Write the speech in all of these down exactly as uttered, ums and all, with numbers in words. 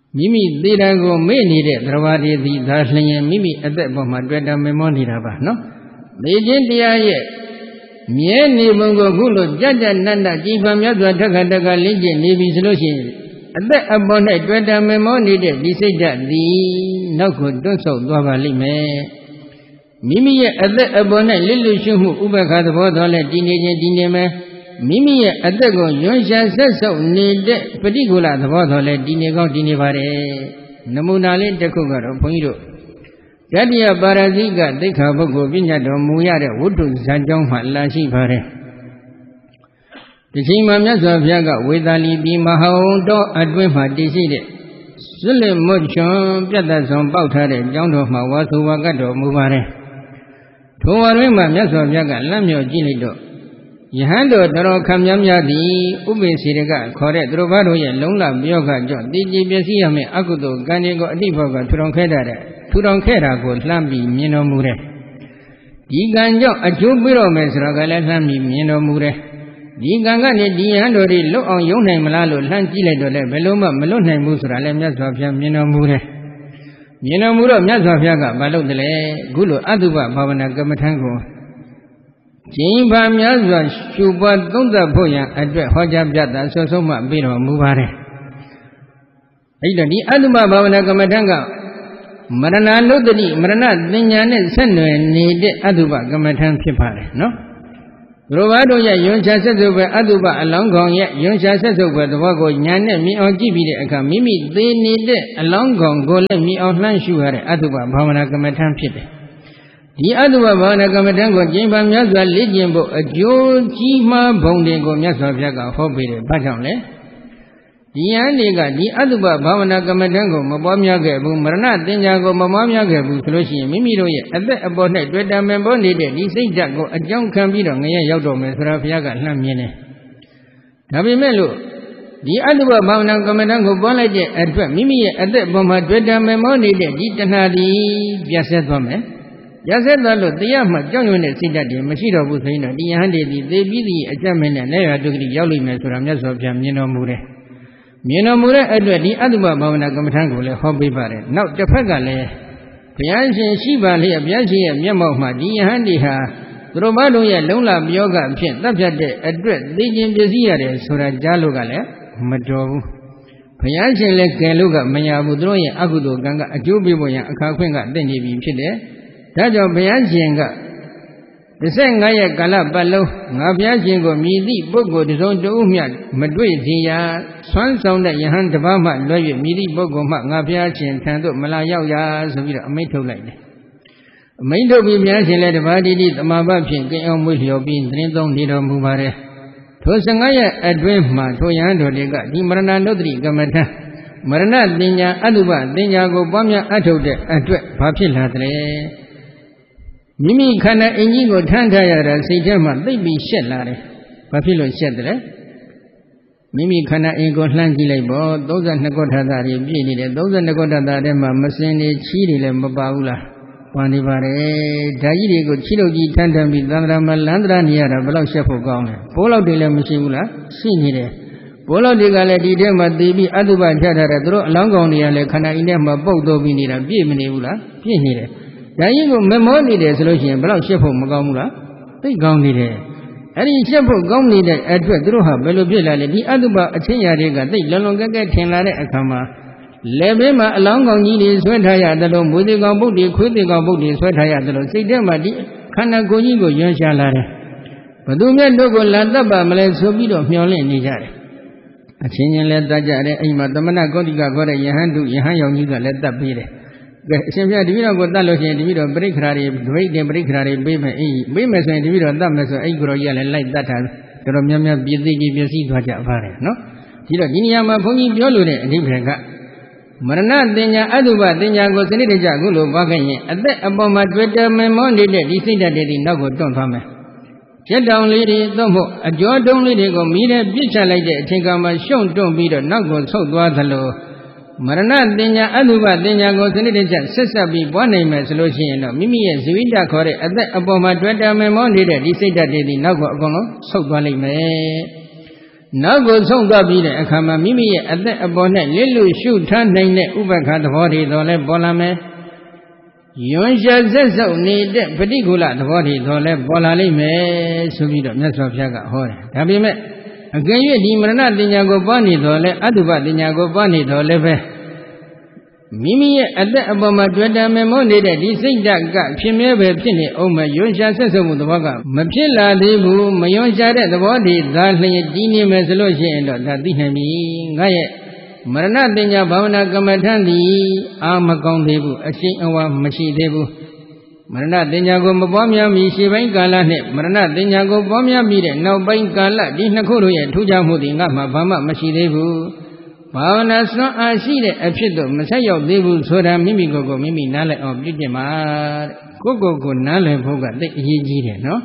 Mimi Dirago made it, Ravadi, the Darsling, and Mimi at that moment, Dweda Memoni Rava, no? They didn't yet. Mieni Mungo Gulu, Jaja Nanda, Jifam Yadwa Takataka Legion, Navy Solution. At that abundant Dweda Memoni, they say that the no good do so, Dwavali. Mimi at that abundant little Shumu Ubaka, the water, teenage dinner. Mimi at the go, Yonsha says so, need particular the water, Dinigo Dinivare, Namunale, the Kugaro, Poido. Jadia Baraziga, the Kabugo, Vinado, Muyada, Wutu, Sanjong, Lashi Pare. The same amount of Yaga with Ali Bimahao, do Adwifa decided. Sulim Mochon, Piatas Bautare, John of Mawatu Wagado, Muvare. Tuarima, Yas of Yaga, Lamio Gilido. Yahando, Doro Kamyamyadi, Ube Siriga, correct, Rovado, Longa, Bioga, John, D J Besiame, Akudo, Ganigo, Divoga, Turonkeda, Turonkeda, Gold Lambi, Mino Mure. Diganjo, a Jubiro Mesraga, Lambi, Mino Mure. Digangani, Diandori, look on your name, Lalo, Lantile, Beloma, Melone Musra, Lemyaswapia, Mino Mure. Mino Muro, Myaswapiaga, Balodele, Gulu, Aduba, Pavana Gamatango. Jimba Myazwa, Shuba, Donda Boya, Adre, Hojabjata, so so much Biro, Muvare. Either the Aduma Bavana Gamatanga Marana Lodri, Marana, Dinyane, Sendo, and need Aduba Gamatan Pipare, no? Rovado, Yonsha says over Aduba, along gone yet, Yonsha says over the Wago, Yane, me on Gibi, Aka, Mimi, they need a long gone, go let me on Lanshuare, Aduba, Bavana Gamatan Pipe. The other one, Gamatango, Jimba Myazwa, Legimbo, a Joe Chima Bondingo, Myazwa Yaga, Hobby, Batonle. The Andiga, the other Bavana Gamatango, Mabamyaga, Marana, Dinjago, Mamamyaga, Busloshi, Mimiro, at the about night, Reda Membondi, the Saint Jago, a young Cambino, Yago, Mesrafiaga, Lamine. Nabimelo. The other Bavana Gamatango, Bolaje, at Mimi, at the Boma, Reda Memoni, the Gitanadi, Yasetome. Yaset Lalo, the Yama, John, Sida, Machida Busina, the Handi, they be the German and Nera to the Yali Mesram, of Jamino Mure. Mino Mure, Edward, the other Bavana Gamatango, Hobby Bare. Now, the Pagale, Pianchi, Shiba, Bianchi, Yamoma, the Handi Ha, Robado, Lola, Bioga, Pian, Tapjade, Edward, the Jim Bezia, Sura Jalugale, Majo. Pianchi, Lekaluga, Maya Budroya, Agudo, Ganga, Ajubiboya, Akakwanga, then you be Chile. That's your Bianchianga. The same guy at Galapalo, Nabianchigo, Midi, Bogo, the zone to Umiat, Madrid, Zia, Swan sound that Yahan Tabama, Loy, Midi, Bogo, Nabiachi, and Tando, Malaya, Savira, Mato like that. Mato Bianchi let the body did the Mabapi, get on with your being Trindon, Nido Mubare. Tosangaya at Wemma, Toyando, they got Dimarana Nodri, Gamata, Marana, Dinya, Aduba, Dinya go Bamia, Atode, Atwe, Papil. Mimi Kana Inigo Tantaya, say German, they be shed, Larry. Papilo shed, Mimi Kana Ego Langi Labor, those are Nagotadari, those are Nagotadari, Masini, Chili, Mabaula, Panivare, Dairigo, Chilogi, Tantami, Landra, Landra, Niara, Blau Shepo Gong, Polo de la Machula, Sinide, Polo de Galadi, Dema, Debi, Aduba, Jadara, Longonia, Kana Inema, Bodo Vinira, Biminula, Pinire. Dayigo Memoni, the solution, Blau Shepo Magamula, they gone it. Any Shepo gone it at Druha, Belobilla, the Aduba, Achia Rega, they no longer get Tenare Akama. Lebema along on Yidi, Sweataya, the Lom, with the Gambudi, quitting Gambudi, Sweataya, the Lom, say them at the Kanagoyigo, Yonshalare. But do not go Landaba, Malay Sobido, Miolin, Nijar. A senior let Dajare, Imadamana Godiga, Goda, Yahandu, Yahayo, let that be there. Simply, the video got Dalo, the video break rari, break the break rari, baby, baby, and the video done as a grow yell and like that. The Romania busy give you see what you are, no? Tila Dinyama Pony Biolune, Nibrega Marana, Denya Aduba, Denya goes in the Jagulo, Bagay, at the Aboma Twitter, Memondi, he said that they did not go down from me. Get down, lady, Domo, a jaw don't lady go meet a bitch like that, take on my show, don't be the not go so Guadalo. Marana Denya Aduba Denya goes in the jet, Sister be one name as Luciano, Mimi as Zuida Corre, at the Aboma Twitter Memondi, he said that they did not go so Guali me. နောက်ကိုဆုံးသွားပြီးတဲ့အခါမှာမိမိရဲ့အသက်အပေါ်၌လစ်လို့ရှုထားနိုင်တဲ့ဥပက္ခသဘောတွေတော့လဲပေါ်လာမယ်ယွန်ရှာဆက်ဆုပ်နေတဲ့ပฏิကူလသဘောတွေတော့လဲပေါ်လာလိမ့်မယ်ဆိုပြီးတော့မြတ်စွာဘုရားကဟောတယ်ဒါပေမဲ့အကယ်၍ဒီမရဏတင်ညာကိုပွားနေတော့လဲအတုပတင်ညာကိုပွားနေတော့လဲပဲမိမိရဲ့အသက်အပေါ်မှာတွေ့တာမေမောနေတဲ့ဒီစိတ်ဓာတ်ကဖြစ်မြဲပဲဖြစ်နေအောင်မယွန်ရှာဆက်ဆုပ်မှုသဘောကမဖြစ်လာသေးဘူးမယွန်ရှာတဲ့သဘောတွေသာလျှင်တည်နေမယ်ဆိုလို့ရှိရင်တော့ဒါသိနိုင်ပြီငါရဲ့မရဏတင်ညာဘာဝနာကမ္မထံသည်အာမကောင်းသေးဘူးအရှိန်အဝါမရှိသေးဘူးမရဏတင်ညာကိုမပွားများမီရှေ့ပိုင်းကာလနဲ့မရဏတင်ညာကိုပွားများမိတဲ့နောက်ပိုင်းကာလဒီနှစ်ခုတို့ရဲ့ထူးခြားမှုတွေငါမှဘာမှမရှိသေးဘူးဘာဝနာစွမ်းအားရှိတဲ့အဖြစ်တော့မဆက်ရောက်သေးဘူးဆိုတာမိမိကိုယ်ကိုမိမိနားလည်အောင်ပြုပြင်ပါတဲ့ကိုယ့်ကိုယ်ကိုနားလည်ဖို့ကသိအရေးကြီးတယ်နော်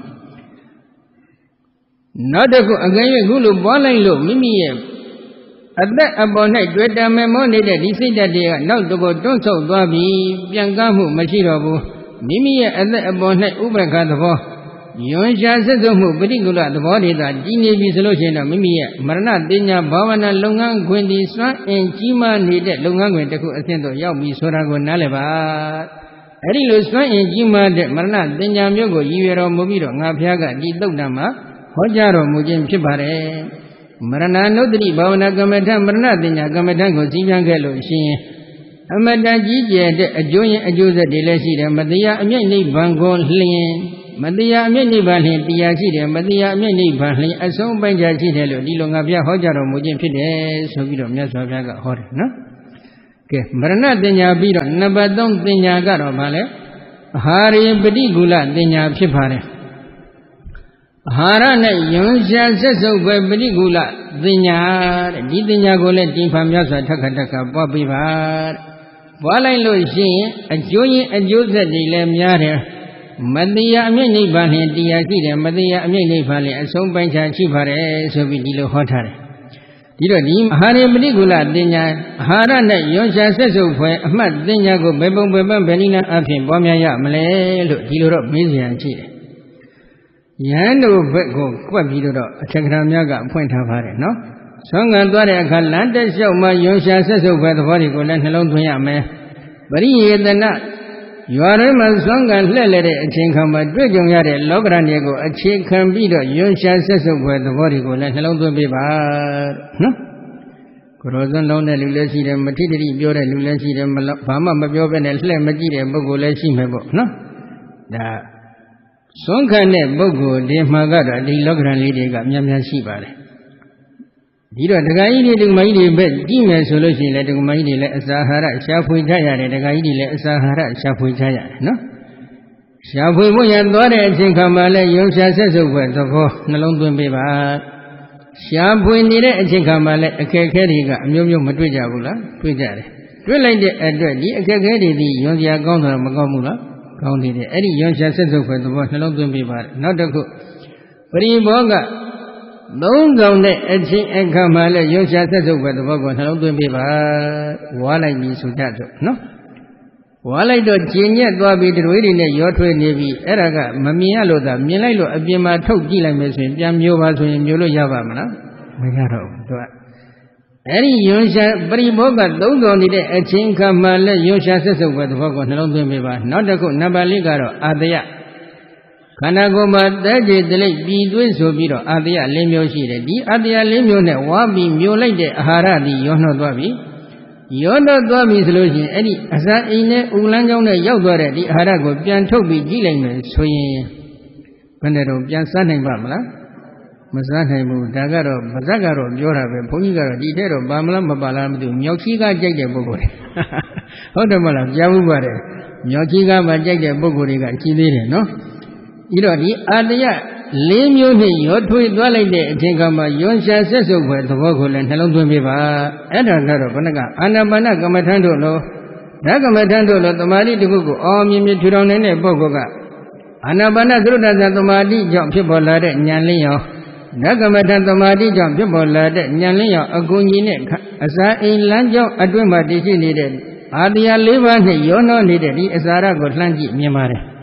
နောက်တစ်ခုအကယ်၍ခုလိုပွားလိုက်လို့မိမိရဲ့အသက်အပေါ်၌တွေ့တာမေမောနေတဲ့ဒီစိတ်ဓာတ်တွေကနောက်တစ်ခုတွန့်ဆုတ်သွားပြီးပြန်ကားမှုမရှိတော့ဘူးမိမိရဲ့အသက်အပေါ်၌ဥပက္ခသဘောယွန်ရှာဆက်စုပ်မှုပฏิကူလသဘောတွေသာကြီးနေပြီဆိုလို့ရှိရင်တော့မိမိရဲ့မရဏတင်ညာဘာဝနာလုပ်ငန်းခွင်ဒီစွမ်းအင်ကြီးမားနေတဲ့လုပ်ငန်းခွင်တစ်ခုအဆင့်သို့ရောက်ပြီဆိုတာကိုနားလည်ပါအဲ့ဒီလိုစွမ်းအင်ကြီးမားတဲ့မရဏတင်ညာမျိုးကိုရည်ရွယ်တော်မူပြီးတော့ငါဖျားကဒီတုတ်တံမှာဟောကြားတော်မူခြင်းဖြစ်ပါတယ်မရဏနုတ္တိဘာဝနာကမ္မထမရဏတင်ညာကမ္မထကိုစီးပြန်ခဲ့လို့ရှိရင်အမတန်ကြီးကျယ်တဲ့အကျိုးရင်အကျိုးဆက်တွေလည်းရှိတယ်မတရားအမြင့်နိဗ္ဗာန်ကိုလျင်မတရားအမြင့်နိဗ္ဗာန်လျင်တရားရှိတယ်မတရားအမြင့်နိဗ္ဗာန်လျင်အဆုံးပိုင်းခြားရှိတယ်လို့ဒီလိုငါပြဟောကြားတော်မူခြင်းဖြစ်တယ်ဆိုပြီးတော့မြတ်စွာဘုရားကဟောတယ်နော်ကဲမရဏတင်ညာပြီးတော့နံပါတ်သုံးတင်ညာကတော့ဗာလဲအာဟာရိပฏิကူလတင်ညာဖြစ်ပါတယ်အာဟာရနဲ့ယွန်ရှာဆက်စုပ်ပဲပฏิကူလတင်ညာတဲ့ဒီတင်ညာကိုလည်းဒီဖန်မြတ်စွာထက်ခါထက်ခါပွားပေးပါတဲ့ပွားလိုက်လို့ရှိရင်အကျိုးရင်အကျိုးဆက်တွေလည်းများတယ်မတရားအမြင့်နိဗ္ဗာန်လျင်တရားရှိတယ်မတရားအမြင့်နိဗ္ဗာန်လျင်အဆုံးပိုင်းခြားရှိပါတယ်ဆိုပြီးဒီလိုဟောထားတယ်ဒီတော့ဒီအာဟာရပฏิကူလတင်ညာအာဟာရနဲ့ယွန်ရှာဆက်စုပ်ဖွယ်အမှတ်တင်ညာကိုဘယ်ပုံဘယ်ပန်းဘယ်နည်းနဲ့အဖြစ်ပွားများရမလဲလို့ဒီလိုတော့မေးစရာရှိတယ်ယဟန်တို့ဘက်ကိုကွက်ပြီးတော့အထက်ကရာများကအဖွင့်ထားပါတယ်နော်ဆွမ်းခံသွားတဲ့အခါလမ်းတက်လျှောက်မှယွန်ရှာဆက်စုပ်ဖွယ်သဘောတွေကိုလည်းနှလုံးသွင်းရမယ်ပရိယေတနာရွာထဲမှာဆွမ်းခံလှည့်လည်တဲ့အချိန်ခါမှာတွေ့ကြုံရတဲ့လောကရဏ်ကိုအခြေခံပြီးတော့ယွန်ရှာဆက်စုပ်ဖွယ်သဘောတွေကိုလည်းနှလုံးသွင်းပေးပါနော်ကိုရောစွန်းလုံးတဲ့လူလည်းရှိတယ်မထိတိပြောတဲ့လူလည်းရှိတယ်ဘာမှမပြောဘဲနဲ့လှည့်မကြည့်တဲ့ပုဂ္ဂိုလ်လည်းရှိမယ်ပေါ့နော်ဒါဆွမ်းခံတဲ့ပုဂ္ဂိုလ်ဒီမှာကတော့ဒီလောကရဏ်လေးတွေကများများရှိပါတယ်ဒီတော့ဒကာကြီးတွေဒကာမကြီးတွေပဲကြည့်မယ်ဆိုလို့ရှိရင်လည်းဒကာမကြီးတွေလည်းအစာဟာရရှာဖွေကြရတယ်ဒကာကြီးတွေလည်းအစာဟာရရှာဖွေကြရတယ်နော်ရှာဖွေဖို့ရသွားတဲ့အချိန်ခါမှာလည်းယုံရှာဆက်စုပ်ွယ်သဘောနှလုံးသွင်းပေးပါရှာဖွေနေတဲ့အချိန်ခါမှာလည်းအခက်အခဲတွေကအမျိုးမျိုးမတွေ့ကြဘူးလားတွေ့ကြတယ်တွေ့လိုက်တဲ့အတွက်ဒီအခက်အခဲတွေဒီယွန်စရာကောင်းတယ်မကောင်းဘူးလားကောင်းတယ်အဲ့ဒီယွန်ရှာဆက်စုပ်ွယ်သဘောနှလုံးသွင်းပေးပါနောက်တစ်ခုပရိဘောကသုံးဆောင်တဲ့အချင်းအခါမှာလည်းယွန်ရှာဆက်စုပ်ပဲသဘောကိုနှလုံးသွင်းပေးပါဝါလိုက်ပြီဆိုကြတော့နော်ဝါလိုက်တော့ကျင်ညက်သွားပြီးတွေတွေနဲ့ရောထွေးနေပြီအဲ့ဒါကမမြင်ရလို့သာမြင်လိုက်လို့အပြင်မှာထုတ်ကြည့်လိုက်မယ်ဆိုရင်ပြန်မျိုးပါဆိုရင်မျိုးလို့ရပါမလားမရတော့ဘူးသူကအဲ့ဒီယွန်ရှာပရိဘောကသုံးဆောင်နေတဲ့အချင်းအခါမှာလည်းယွန်ရှာဆက်စုပ်ပဲသဘောကိုနှလုံးသွင်းပေးပါနောက်တစ်ခုနံပါတ်လေးကတော့အာတယခန္ဓာကိုယ်မှာတည်းကြည်တလိပ်ပြည်သွေးဆိုပြီးတော့အာတယလေးမျိုးရှိတယ်ဒီအာတယလေးမျိုးနဲ့ဝါပြီးမျိုးလိုက်တဲ့အာဟာရသည်ရောနှောသွားပြီရောနှောသွားပြီဆိုလို့ရှိရင်အဲ့ဒီအစာအိမ်နဲ့ဥလန်းကြောင်းနဲ့ရောက်သွားတဲ့ဒီအာဟာရကိုပြန်ထုတ်ပြီးကြည့်လိုက်မယ်ဆိုရင်ဘယ်နဲ့တော့ပြန်စားနိုင်ပါမလားမစားနိုင်ဘူးဒါကတော့ဗဇက်ကတော့ပြောတာပဲဘုန်းကြီးကတော့ဒီထဲတော့ပါမလားမပါလားမသိဘူးမြောက်ချီကကြိုက်တဲ့ပုဂ္ဂိုလ်တွေဟုတ်တယ်မလားကြားဘူးပါတယ်မြောက်ချီကမှကြိုက်တဲ့ပုဂ္ဂိုလ်တွေကကြီးသေးတယ်နော်ဒီတော့ဒီအာတယလေးမျိုးနဲ့ရောထွေးသွားလိုက်တဲ့အချိန်ကမှယွန်ရှာဆက်စုပ်ပဲသဘောကိုလည်းနှလုံးသွင်းပေးပါအဲ့ဒါကတော့ဘုန်းကအာနာပါနကမ္မထံတို့လိုဓကမ္မထံတို့လိုတမာတိတခုကိုအော်မြင်မြင်ထူထောင်နေတဲ့ပုဂ္ဂိုလ်ကအာနာပါနသုဒ္ဓဇသမာတိကြောင့်ဖြစ်ပေါ်လာတဲ့ဉာဏ်လင်းရောဓကမ္မထံသမာတိကြောင့်ဖြစ်ပေါ်လာတဲ့ဉာဏ်လင်းရောအကူကြီးနဲ့အစာအိမ်လမ်းကြောင်းအတွင်းမှာတည်ရှိနေတဲ့အာတယလေးပါးနဲ့ရောနှောနေတဲ့ဒီအစာရကိုလှမ်းကြည့်မြင်ပါတယ်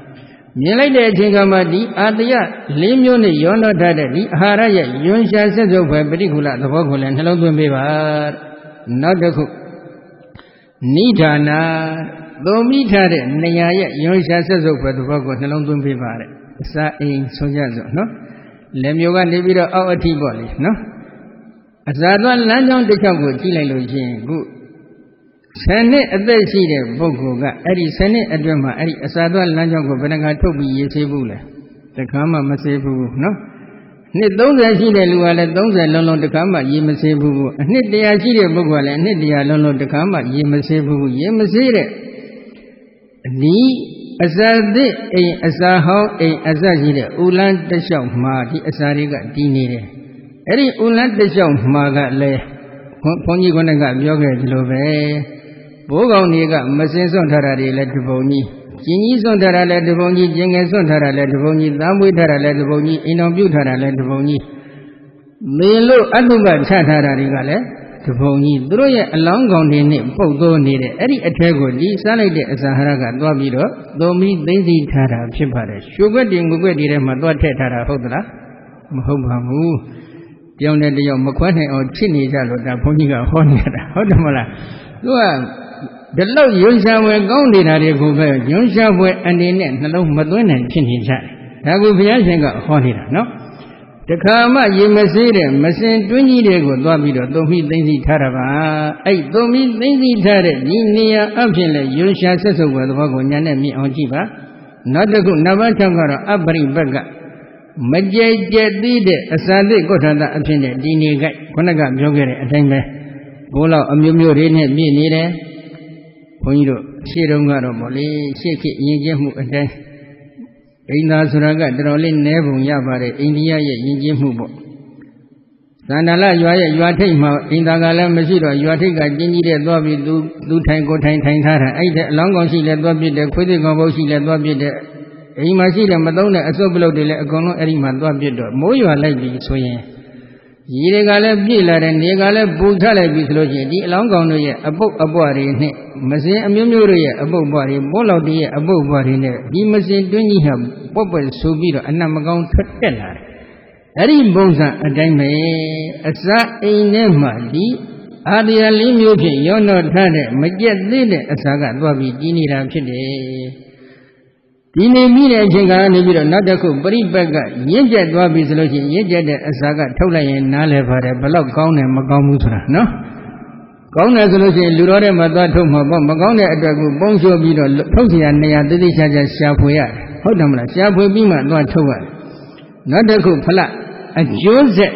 မြင်လိုက်တဲ့အချိန်ကမှဒီအာတယလေးမျိုးနဲ့ရောနှောထားတဲ့ဒီအာဟာရရဲ့ယွန်ရှာဆက်စုပ်ဖွယ်ပရိကုလသဘောကိုလည်းနှလုံးသွင်းပေးပါနောက်တစ်ခုနိဒာနာသုံးမိထားတဲ့နေရာရဲ့ယွန်ရှာဆက်စုပ်ဖွယ်သဘောကိုနှလုံးသွင်းပေးပါတဲ့အစာအိမ်ဆုံးကြစို့နော်လက်မျိုးကနေပြီးတော့အောက်အထိပေါ့လေနော်အစာသွားလမ်းကြောင်းတစ်ချောင်းကိုကြည့်လိုက်လို့ရှိရင်ခုဆယ်နှစ်အသက်ရှိတဲ့ပုဂ္ဂိုလ်ကအဲ့ဒီဆယ်နှစ်အတွင်းမှာအဲ့ဒီအစာသွားလမ်းကြောင်းကိုဘယ်နှခါထုတ်ပြီးရေးဆေးဘူးလဲတခါမှမဆေးဘူးနော်နှစ်သုံးဆယ်ရှိတဲ့လူကလည်းသုံးဆယ်လုံးလုံးတခါမှရေးမဆေးဘူးအနှစ်တရာရှိတဲ့ပုဂ္ဂိုလ်ကလည်းအနှစ်တရာလုံးလုံးတခါမှရေးမဆေးဘူးရေးမဆေးတဲ့ဒီအစာသစ်အိမ်အစာဟောင်းအိမ်အစရှိတဲ့ဥလန်းတလျှောက်မှာဒီအစာတွေကတည်နေတယ်အဲ့ဒီဥလန်းတလျှောက်မှာကလည်းဘုန်းကြီးကလည်းပြောခဲ့သလိုပဲဘိုးကောင်တွေကမစင်စွန့်ထားတာတွေလည်းတပုံကြီးကျင်ကြီးစွန့်ထားတာလည်းတပုံကြီးကျင်ငယ်စွန့်ထားတာလည်းတပုံကြီးသားမွေးထားတာလည်းတပုံကြီးအိမ်တော်ပြုထားတာလည်းတပုံကြီးမေလို့အတုပချထားတာတွေကလည်းတပုံကြီးသူတို့ရဲ့အလောင်းကောင်တွေနဲ့ပုတ်သိုးနေတဲ့အဲ့ဒီအထဲကိုဒီစားလိုက်တဲ့အစာဟာရကသွားပြီးတော့သုံးပြီးသိသိထားတာဖြစ်ပါတယ်ရွှေခွက်တင်ငွေခွက်တွေထဲမှာသွားထည့်ထားတာဟုတ်သလားမဟုတ်ပါဘူးတယောက်နဲ့တယောက်မခွဲနိုင်အောင်ဖြစ်နေကြလို့ဒါဘုန်းကြီးကဟောနေတာဟုတ်တယ်မလားသူကဒီလောက်ယွန်ရှာဝဲကောင်းနေတာတွေကိုပဲယွန်ရှာဝဲအနေနဲ့နှလုံးမသွင်းနိုင်ဖြစ်နေကြတယ်ဒါကိုဘုရားရှင်ကဟောနေတာနော်တခါမှရေမဆေးတဲ့မစင်တွင်းကြီးတွေကိုသွားပြီးတော့သုံးမိသိသိထားတာပါအဲ့သုံးမိသိသိထားတဲ့ဒီနေရာအဖြစ်လဲယွန်ရှာဆက်စုပ်ဝဲသဘောကိုညာနဲ့မြင်အောင်ကြည့်ပါနောက်တစ်ခုနံပါတ်၆ကတော့အပရိပက်ကမကြဲကြဲသေးတဲ့အစာသစ်ကုဋ္ဌာတအဖြစ်နဲ့ဒီနေကြခုနကပြောခဲ့တဲ့အတိုင်းပဲဘိုးလောက်အမျိုးမျိုးတွေနဲ့ပြည့်နေတယ်ဘုန်းကြီးတို့ရှေ့တုန်းကတော့ဗောလေရှေ့ခေတ်ယဉ်ကျေးမှုအတိုင်းအိန္ဒာဆိုတာကတော်တော်လေးနည်းပုံရပါတယ်အိန္ဒိယရဲ့ယဉ်ကျေးမှုပေါ့သန္တာလရွာရဲ့ရွာထိပ်မှာအိန္ဒာကလည်းမရှိတော့ရွာထိပ်ကကျင်းကြီးတဲ့သွားပြီးသူသူထိုင်ကိုထိုင်ထိုင်ထားတာအဲ့တဲ့အလောင်းကောင်ရှိလဲသွားပြစ်တယ်ခွေးသိကောင်ဘုတ်ရှိလဲသွားပြစ်တယ်အိမ်မှာရှိတဲ့မသုံးတဲ့အစုပ်ပလုတ်တွေလည်းအကုန်လုံးအဲ့ဒီမှာသွားပြစ်တော့မိုးရွာလိုက်ပြီဆိုရင်ရေတွေကလည်းပြည့်လာတယ်နေကလည်းပူထလိုက်ပြီဆိုလို့ရှိရင်ဒီအလောင်းကောင်တို့ရဲ့အပုပ်အပွားတွေနဲ့မစင်အမျိုးမျိုးတို့ရဲ့အပုပ်ပွားတွေပိုးလောက်တွေရဲ့အပုပ်ပွားတွေနဲ့ဒီမစင်တွင်းကြီးဟာပွက်ပွက်ဆိုပြီးတော့အနတ်မကောင်းထွက်တက်လာတယ်အဲ့ဒီပုံစံအတိုင်းပဲအစာအိမ်ထဲမှာဒီအာရယလေးမျိုးဖြင့်ရောနှောထားတဲ့မကြက်သေးတဲ့အစာကသွားပြီးကြီးနေတာဖြစ်တယ်ဒီနေပြီးတဲ့အချိန်ကနေပြီးတော့နောက်တစ်ခုပရိပတ်ကရင့်ကျက်သွားပြီဆိုလို့ရှိရင်ရင့်ကျက်တဲ့အစာကထုတ်လိုက်ရင်နားလဲပါတယ်ဘလောက်ကောင်းတယ်မကောင်းဘူးဆိုတာနော်ကောင်းတယ်ဆိုလို့ရှိရင်လူတော်တဲ့မှာသွားထုတ်မှာပေါ့မကောင်းတဲ့အတွက်ကိုပုံလျှော်ပြီးတော့ထုတ်เสียနေရာတိတိကျကျရှာဖွေရတယ်ဟုတ်တယ်မလားရှာဖွေပြီးမှသွားထုတ်ရတယ်နောက်တစ်ခုဖလအကျိုးဆက်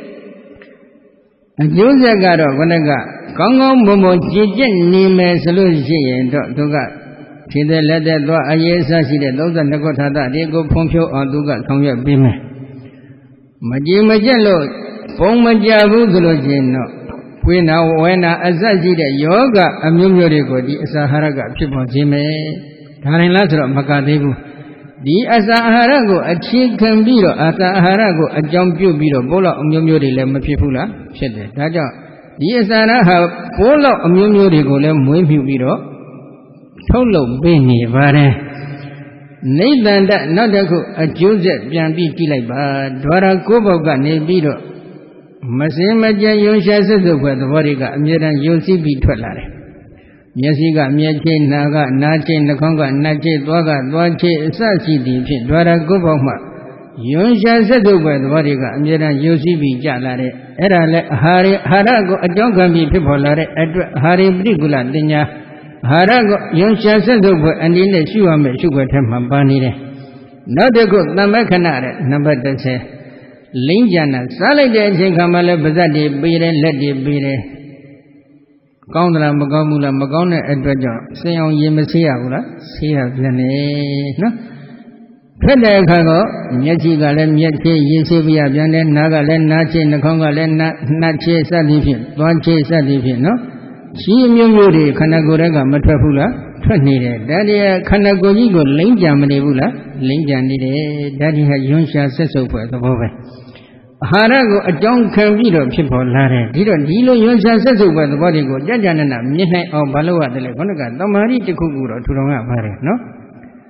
အကျိုးဆက်ကတော့ခဏကကောင်းကောင်းမွန်မွန်ကြည်ကျက်နေမယ်ဆိုလို့ရှိရင်တော့သူကခြေသက်လက်သက်သွားအရေးအစရှိတဲ့သုံးဆယ်နှစ်ခုထာတတွေကိုဖုံးဖြိုးအောင်သူကဆောင်ရွက်ပေးမယ်မကြည်မကျက်လို့ပုံမကြဘူးဆိုလို့ရှိရင်တော့ဝိနာဝဲနာအစရှိတဲ့ယောဂအမျိုးမျိုးတွေကိုဒီအစာဟာရကဖြစ်ပေါ်ခြင်းပဲဒါရင်လားဆိုတော့မကသေးဘူးဒီအစာအာဟာရကိုအခြေခံပြီးတော့အစာအာဟာရကိုအကြောင်းပြုပြီးတော့ဘိုးလောက်အမျိုးမျိုးတွေလည်းမဖြစ်ဘူးလားဖြစ်တယ်ဒါကြောင့်ဒီအစာရဟာဘိုးလောက်အမျိုးမျိုးတွေကိုလည်းမွေးမြူပြီးတော့ထုတ်လုပ်ပေးနေပါတယ်နိဗ္ဗာန်နောက်တစ်ခုအကျိုးဆက်ပြန်ပြီးကြည့်လိုက်ပါဒွါရကိုးပေါက်ကနေပြီးတော့မစင်မကြံယုံရှာဆက်စုပ်ဖွယ်သဘောတွေကအမြဲတမ်းယုံစည်းပြီးထွက်လာတယ်မျက်စိကမျက်ခြေနာကနားခြေနှာခေါင်းကနှာခြေသွားကသွားခြေအစရှိသည်ဖြင့်ဒွါရကိုးပေါက်မှယုံရှာဆက်စုပ်ဖွယ်သဘောတွေကအမြဲတမ်းယုံစည်းပြီးကြလာတဲ့အဲ့ဒါလဲအာဟာရအာဟာရကိုအကြောင်းခံပြီးဖြစ်ပေါ်လာတဲ့အတွက်အာဟာရပရိကုလတင်ညာအာဟာရကိုယုံရှာဆက်စုပ်ဖွယ်အနေနဲ့ရှုရမယ်ရှုွယ်ထဲမှာပါနေတယ်နောက်တစ်ခုသမ္မခဏတဲ့နံပါတ်တစ်ဆယ်လိမ့်ကြံတာစားလိုက်တဲ့အချိန်ခါမှလည်းပါးစပ်တွေပေးတယ်လက်တွေပေးတယ်ကောင်းသလားမကောင်းဘူးလားမကောင်းတဲ့အတွက်ကြောင့်စင်အောင်ရင်မဆေးရဘူးလားဆေးရပြန်နေနော်ဖက်တဲ့အခါကမျက်စိကလည်းမျက်ခြေရင်ဆေးပြရပြန်တယ်နားကလည်းနားခြေနှာခေါင်းကလည်းနားနှာခြေစသည်ဖြင့်သွားခြေစသည်ဖြင့်နော်ရှိမျိုးမျိုးတွေခန္ဓာကိုယ်ကမထွက်ဘူးလားထွက်နေတယ်ဒါတည်းခန္ဓာကိုယ်ကြီးကိုလိမ့်ကြံမနေဘူးလားလိမ့်ကြံနေတယ်ဒါတည်းဟာယွန်းရှာဆက်စုပ်ဖွယ်သဘောပဲအာဟာရကိုအကြောင်းခံပြီးတော့ဖြစ်ပေါ်လာတယ်ဒီတော့ဒီလိုယွန်းရှာဆက်စုပ်ဖွယ်သဘောတွေကိုကြကြနနမြင်နိုင်အောင်မလုပ်ရတယ်လေခေါင်းကသမာဓိတစ်ခုခုတော့ထူထောင်ရပါတယ်နော်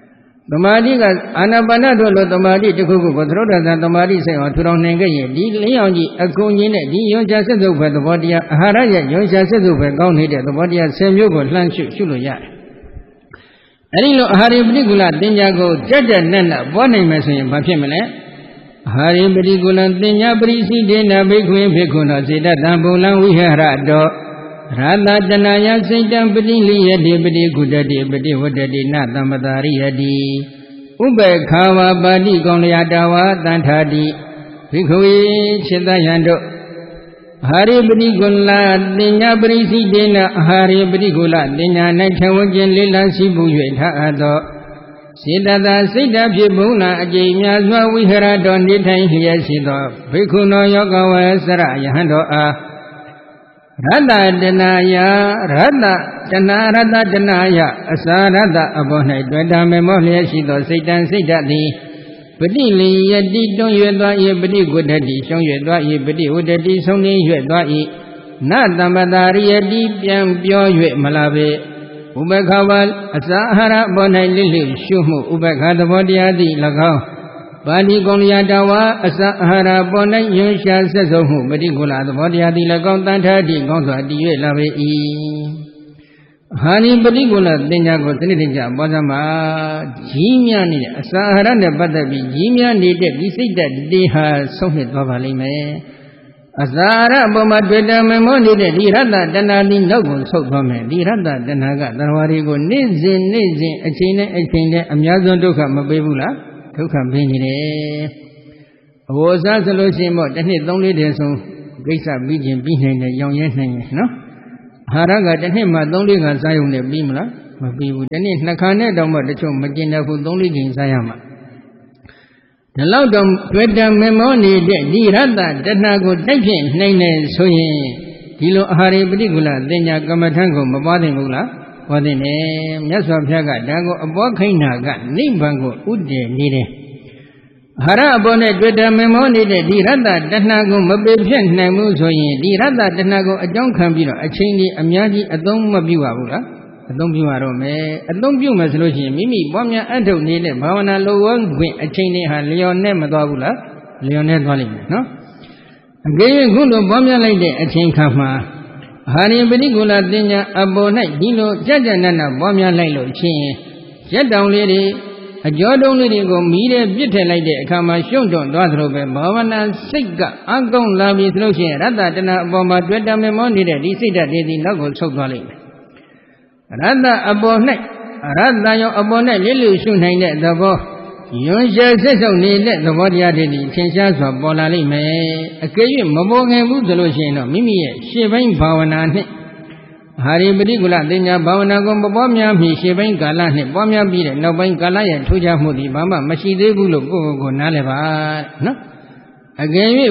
သမာဓိကအာနာပါနတို့လိုသမာဓိတစ်ခုခုကိုသရုပ်တသသမာဓိဆိုင်အောင်ထူထောင်နိုင်ခဲ့ရင်ဒီလင်းအောင်ကြီးအကုန်ကြီးနဲ့ဒီယွန်ချဆက်စုပ်ပဲသဘောတရားအာဟာရရဲ့ယွန်ချဆက်စုပ်ပဲကောင်းနေတဲ့သဘောတရားဆယ်မျိုးကိုလှမ်းရှုရှုလို့ရတယ်။အဲဒီလိုအာဟာရပฏิကူလသင်္ညာကိုကြက်ကြက်နက်နက်ပွားနိုင်မယ်ဆိုရင်ဘာဖြစ်မလဲ။အာဟာရပฏิကူလသင်္ညာပရိစိတေနဘိက္ခွင်ភិက္ခုနောစေတတံဘုံလံဝိဟရတောရတတနာယစိတ်တံပတိလိယတိပတိကုတတိပတိဝတ္တိနသမ္ပတာရိယတိဥပေက္ခဝါပါတိကောလျာတဝါတန်ထာတိဘိက္ခဝေစေတယံတို့အာဟာရပฏิကူလသင်္ညာပရိစိတေနအာဟာရပฏิကူလသင်္ညာ၌ထဝခြင်းလေးလံစီပူ၍ထားအပ်သောစေတသာစိတ်ဓာတ်ဖြစ်ဘုံနာအကျိများစွာဝိဟရတော်နေထိုင်လျက်ရှိသောဘိက္ခုနောယောဂဝေစရယဟန်တော်အားရတ္တတနာယရတ္တတနာရတ္တတနာယအစာရတ္တအဘော၌တွေ့တာမေမောလျက်ရှိသောစိတ်တံစိတ်ဓာတ်သည်ပတိလိယတိတွန်း၍သွား၏ပတိကုတ္တိရှုံး၍သွား၏ပတိဝတ္တိဆုံးနေ၍သွား၏နသမ္ပတာရိယတိပြန်ပြော၍မလာပေဥပက္ခဝါအစာအာဟာရဘော၌လိလိရှုမှုဥပက္ခသဘောတရားသည်၎င်းပါဠိကုံလျာတဝါအစာအာဟာရဘော၌ယွန်ရှာဆက်ဆုံးမှုပฏิကူလသဘောတရားသည်၎င်းတန်ထာတိကောင်းစွာတည်၍လာပေ၏ဟာနိပฏิကူလသင်္ညာကိုစနစ်တကျပွားစမ်းပါကြီးများနေတဲ့အစာအာဟာရနဲ့ပတ်သက်ပြီးကြီးများနေတဲ့ဒီစိတ်ဓာတ်တေဟာဆုံးဖြတ်သွားပါလိမ့်မယ်အစာအာဟာရအပေါ်မှာတွေ့တာမမောနေတဲ့ဒီရတ္တတဏှာသည်နောက်ကိုဆုတ်သွားမယ်ဒီရတ္တတဏှာကသရဝရီကိုနေ့စဉ်နေ့စဉ်အချိန်နဲ့အချိန်နဲ့အများဆုံးဒုက္ခမပေးဘူးလားဒုက္ခပေးနေတယ်အဝိဇ္ဇာဆိုလို့ရှိရင်ပေါ့တစ်နှစ်သုံးလေးတည်းဆုံးကိစ္စပြီးခြင်းပြီးနိုင်တယ်ရောင်ရဲနိုင်တယ်နော်အာဟာရကတစ်နှစ်မှသုံးလေးခါစားရုံနဲ့ပြီးမလားမပြီးဘူးတစ်နှစ်နှစ်ခါနဲ့တောင်မှတချို့မကျင်တဲ့ဘူးသုံးလေးချိန်စားရမှာဒီလောက်တော့တွေ့တာမမောနေတဲ့ဒီရတ္တတဏှာကိုတိုက်ဖြင့်နိုင်နေဆိုရင်ဒီလိုအာဟာရပฏิကူလသင်္ညာကမ္မထံကိုမပွားသင့်ဘူးလားဟောတဲ့နေမြတ်စွာဘုရားကဒါကိုအပေါ်ခိဏ္ဍကနိဗ္ဗာန်ကိုဥတည်နေတယ်အာဟာရအပေါ်နဲ့တွေ့တာမမောနေတဲ့ဒီရတ္တတဏှာကိုမပေဖြတ်နိုင်ဘူးဆိုရင်ဒီရတ္တတဏှာကိုအကြောင်းခံပြီးတော့အချိန်ကြီးအများကြီးအသုံးမပြုပါဘူးလားအသုံးပြုရတော့မယ်အသုံးပြုမယ်ဆိုလို့ရှိရင်မိမိပွားများအထုတ်နေတဲ့ဘာဝနာလိုဝခွင့်အချိန်တွေဟာလျော်နဲ့မသွားဘူးလားလျော်နဲ့သွားလိမ့်မယ်နော်အကယ်၍ခုလိုပွားများလိုက်တဲ့အချိန်ခါမှာအာဟာရပฏิကူလသင်္ညာအပေါ်၌ဒီလိုကြကြနနပွားများလိုက်လို့ချင်းရက်တောင်လေးတွေအကျော်တုံးလေးတွေကိုမီးတဲ့ပြစ်ထည့်လိုက်တဲ့အခါမှာရှုံ့တွန့်သွားသလိုပဲဘာဝနာစိတ်ကအကောင်းလာပြီဆိုလို့ရှိရင်ရတ္တတဏှာအပေါ်မှာတွေ့တာမေမောနေတဲ့ဒီစိတ်ဓာတ်တွေနောက်ကိုဆုတ်သွားလိမ့်မယ်ရတ္တအပေါ်၌ရတ္တရောအပေါ်၌လိလိရှုနိုင်တဲ့သဘောယွန်ရှာဆက်ဆုပ်နေတဲ့သဘောတရားတွေထင်ရှားစွာပေါ်လာလိမ့်မယ်အကယ်၍မပေါ်ခင်ဘူးဆိုလို့ရှိရင်တော့မိမိရဲ့ရှေ့ပိုင်းဘာဝနာနဲ့အာဟာရပฏิကူလသင်္ညာဘာဝနာကိုမပွားများမီရှေ့ပိုင်းကာလနဲ့ပွားများပြီးတဲ့နောက်ပိုင်းကာလရဲ့ထူးခြားမှုဒီဘာမှမရှိသေးဘူးလို့ကိုယ့်ကိုယ်ကိုနားလည်ပါနော်အကယ်၍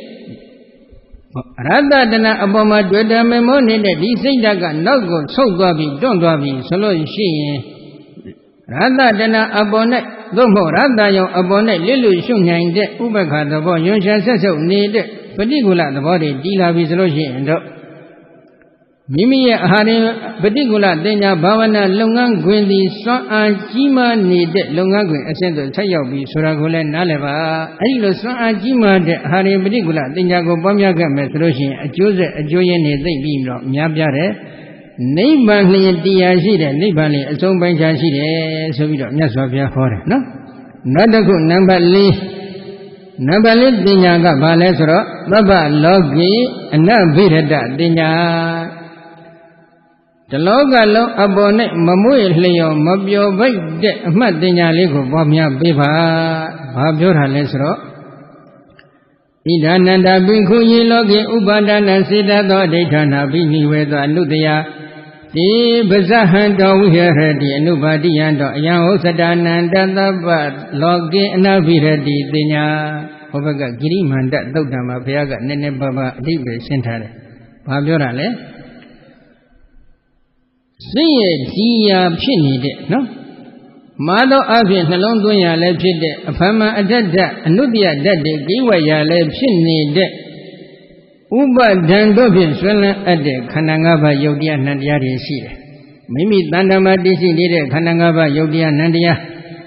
ရတ္တတဏှာအပေါ်မှာတွေ့တယ်မမောနေတဲ့ဒီစိတ်ဓာတ်ကနောက်ကိုဆုတ်သွားပြီးတွန့်သွားပြီးဆိုလို့ရှိရင်ရတ္တတဏှာအပေါ်၌သို့မဟုတ်ရတ္တရောအပေါ်၌လိလိရှုနိုင်တဲ့ဥပ္ပခါသဘောယွန်ရှာဆက်ဆုပ်နေတဲ့ပฏิကူလသဘောတွေတည်လာပြီဆိုလို့ရှိရင်တော့မိမိရဲ့အာဟာရပฏิကူလသင်္ညာဘာဝနာလုပ်ငန်းခွင်သည်စွမ်းအားကြီးမားနေတဲ့လုပ်ငန်းခွင်အဆင့်သို့ဆက်ရောက်ပြီးဆိုတာကိုလည်းနားလည်ပါအဲဒီလိုစွမ်းအားကြီးမားတဲ့အာဟာရပฏิကူလသင်္ညာကိုပွားများခဲ့မယ်ဆိုလို့ရှိရင်အကျိုးဆက်အကျိုးရင်းတွေသိပြီးတော့များပြားတဲ့နိဗ္ဗာန်လျင်တရားရှိတဲ့နိဗ္ဗာန်လျင်အဆုံးပိုင်းခြားရှိတယ်ဆိုပြီးတော့မြတ်စွာဘုရားဟောတယ်နော်နောက်တစ်ခုနံပါတ်၄နံပါတ်၄ပညာကဘာလဲဆိုတော့သဗ္ဗလောကိအနဘိရတပညာတလောကလုံးအပေါ်နဲ့မမွေ့လျော်မပျော်ပိတ်တဲ့အမှတ်ပညာလေးကိုပွားများပေးပါဘာပြောတာလဲဆိုတော့ဣဒာနန္ဒဘိက္ခုယေလောကေဥပါဒနာစေတသောအဋ္ဌာဏဘိနိဝေသောအနုတယတိပဇဟံတောဝိဟရတိအနုပါတိယံတောအယံဟုတ်စတာနန္တသဗ္ဗလောကေအနဘိရတိပညာဟောဘက်ကဂိရိမန္တသုတ်တံမှာဘုရားကနည်းနည်းပါးပါးအဓိပ္ပာယ်ရှင်းထားတယ်ဘာပြောတာလဲစိတ်ရဲ့ဒီယာဖြစ်နေတဲ့နော်မာသောအဖြစ်နှလုံးသွင်းရလည်းဖြစ်တဲ့အဖမန်အတ္တဓာတ်အနုတ္တယဓာတ်တွေကိဝရလည်းဖြစ်နေတဲ့ဥပါဒံတို့ဖြင့်ဆွဲလန်းအပ်တဲ့ခန္ဓာ၅ပါးယုတ်တရားနံတရားတွေရှိတယ်မိမိတဏ္ဍာမှာတည်ရှိနေတဲ့ခန္ဓာ၅ပါးယုတ်တရားနံတရား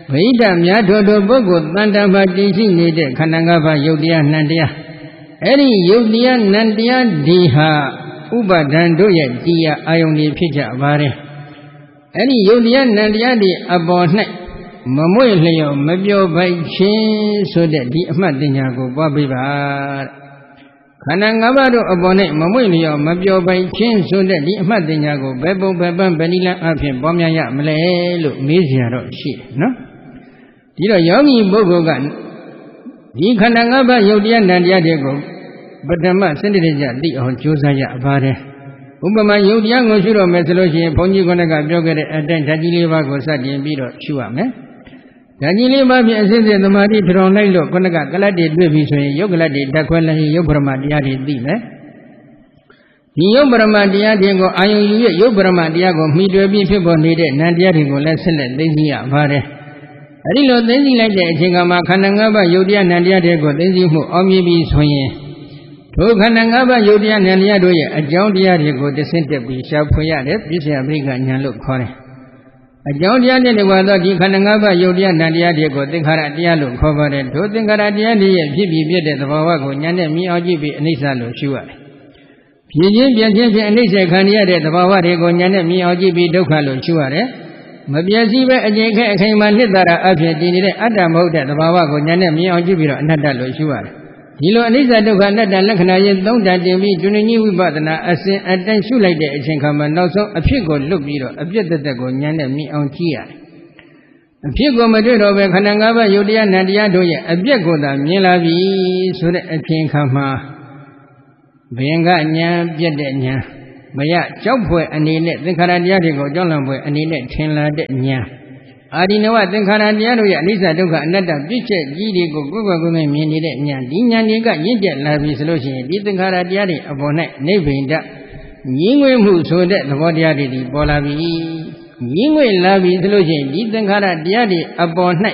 ဗိဓမြတ်ထိုတို့ပုဂ္ဂိုလ်တန်တမှာတည်ရှိနေတဲ့ခန္ဓာ၅ပါးယုတ်တရားနံတရားအဲ့ဒီယုတ်တရားနံတရားဒီဟာဥပါဒံတို့ရဲ့တရားအာယုန်တွေဖြစ်ကြပါတယ်အဲ့ဒီယုတ်တရားနံတရားတွေအပေါ်၌မမွေ့လျော်မပြောပိုက်ခြင်းဆိုတဲ့ဒီအမှတ်တင်ညာကိုပွားပေးပါခန္ဓာ၅ပါးတို့အပေါ်၌မမွေ့လျော်မပြောပိုက်ခြင်းဆိုတဲ့ဒီအမှတ်တင်ညာကိုဘယ်ပုံဘယ်ပန်းဘယ်နည်းလမ်းအဖြစ်ပွားများရမလဲလို့မေးစရာတော့ရှိတယ်နော်ဒီတော့ယောဂီပုဂ္ဂိုလ်ကဒီခန္ဓာ၅ပါးယုတ်တရားနံတရားတွေကိုပထမစနစ်တကျသိအောင်ကြိုးစားရပါတယ်ဥပမာယုတ်တရားကိုရှုတော့မယ်ဆိုလို့ရှိရင်ဘုန်းကြီးကလည်းပြောခဲ့တဲ့အတိုင်းဓာတ်ကြီးလေးပါးကိုစတင်ပြီးတော့ရှုရမယ်ဓာတ်ကြီးလေးပါးဖြင့်အစစ်စစ်သမာဓိထထောင်လိုက်လို့ခုနကကလတ်တွေတွေ့ပြီဆိုရင်ယုတ်ကလတ်တွေဓာတ်ခွဲလိုက်ရင်ယုတ်ပရမတရားတွေသိမယ်ဒီယုတ်ပရမတရားတွေကိုအာယုံယူရယုတ်ပရမတရားကိုမှီတွယ်ပြီးဖြစ်ပေါ်နေတဲ့နံတရားတွေကိုလည်းဆက်လက်သိသိရပါတယ်အဲဒီလိုသိသိလိုက်တဲ့အချိန်ကမှခန္ဓာ၅ပါးယုတ်တရားနံတရားတွေကိုသိသိမှုအောင်မြင်ပြီးဆိုရင်ထိုခန္ဓာ၅ပါးယုတ်တရားနံတရားတို့ရဲ့အကြောင်းတရားတွေကိုတဆင့်တက်ပြီးရှားဖွေရတယ်ပြည့်စုံပရိက္ခဉာဏ်လို့ခေါ်တယ်အကြောင်းတရားနဲ့တကွာသောဒီခန္ဓာ၅ပါးယုတ်တရားနံတရားတွေကိုသင်္ခါရတရားလို့ခေါ်ပါတယ်ထိုသင်္ခါရတရားတွေရဲ့ဖြစ်ပြီးပြတဲ့သဘာဝကိုဉာဏ်နဲ့မြင်အောင်ကြည့်ပြီးအနိစ္စလို့ရှုရတယ်ဖြစ်ခြင်းပြည့်ခြင်းဖြင့်အနိစ္စခံရတဲ့သဘာဝတွေကိုဉာဏ်နဲ့မြင်အောင်ကြည့်ပြီးဒုက္ခလို့ရှုရတယ်မပြည့်စည်ပဲအကျင့်ခဲအခိုင်မာနှစ်သာရအဖြစ်တည်နေတဲ့အတ္တမဟုတ်တဲ့သဘာဝကိုဉာဏ်နဲ့မြင်အောင်ကြည့်ပြီးတော့အနတ္တလို့ရှုရတယ်ဒီလိုအနိစ္စဒုက္ခအနတ္တလက္ခဏာရဲ့သုံးဓာတ်တင်ပြီးကျွန်းကြီးဝိပဿနာအစဉ်အတိုင်းရှုလိုက်တဲ့အချိန်ခါမှာနောက်ဆုံးအဖြစ်ကိုလွတ်ပြီးတော့အပြည့်တသက်ကိုဉာဏ်နဲ့မြင်အောင်ကြည့်ရတယ်အဖြစ်ကိုမတွေ့တော့ပဲခန္ဓာ၅ပါးယုတ်တရားနံတရားတို့ရဲ့အပြည့်ကိုသာမြင်လာပြီဆိုတဲ့အချိန်ခါမှာဘယင်ကဉာဏ်ပြည့်တဲ့ဉာဏ်မရကြောက်ဖွယ်အနေနဲ့သင်္ခါရတရားတွေကိုကြောက်လန့်ဖွယ်အနေနဲ့ထင်လာတဲ့ဉာဏ်အာဒီနဝသင်္ခါရတရားတို့ရဲ့အနိစ္စဒုက္ခအနတ္တပြည့်ချက်ကြီးတွေကိုကိုယ်ကိုယ်ကိုယ်မြင်နေတဲ့ဉာဏ်ဒီဉာဏ်တွေကရင့်ကျက်လာပြီဆိုလို့ရှိရင်ဒီသင်္ခါရတရားတွေအပေါ်၌နိဗ္ဗိန္ဒငြင်းငွေမှုဆိုတဲ့သဘောတရားတွေပေါ်လာပြီငြင်းငွေလာပြီဆိုလို့ရှိရင်ဒီသင်္ခါရတရားတွေအပေါ်၌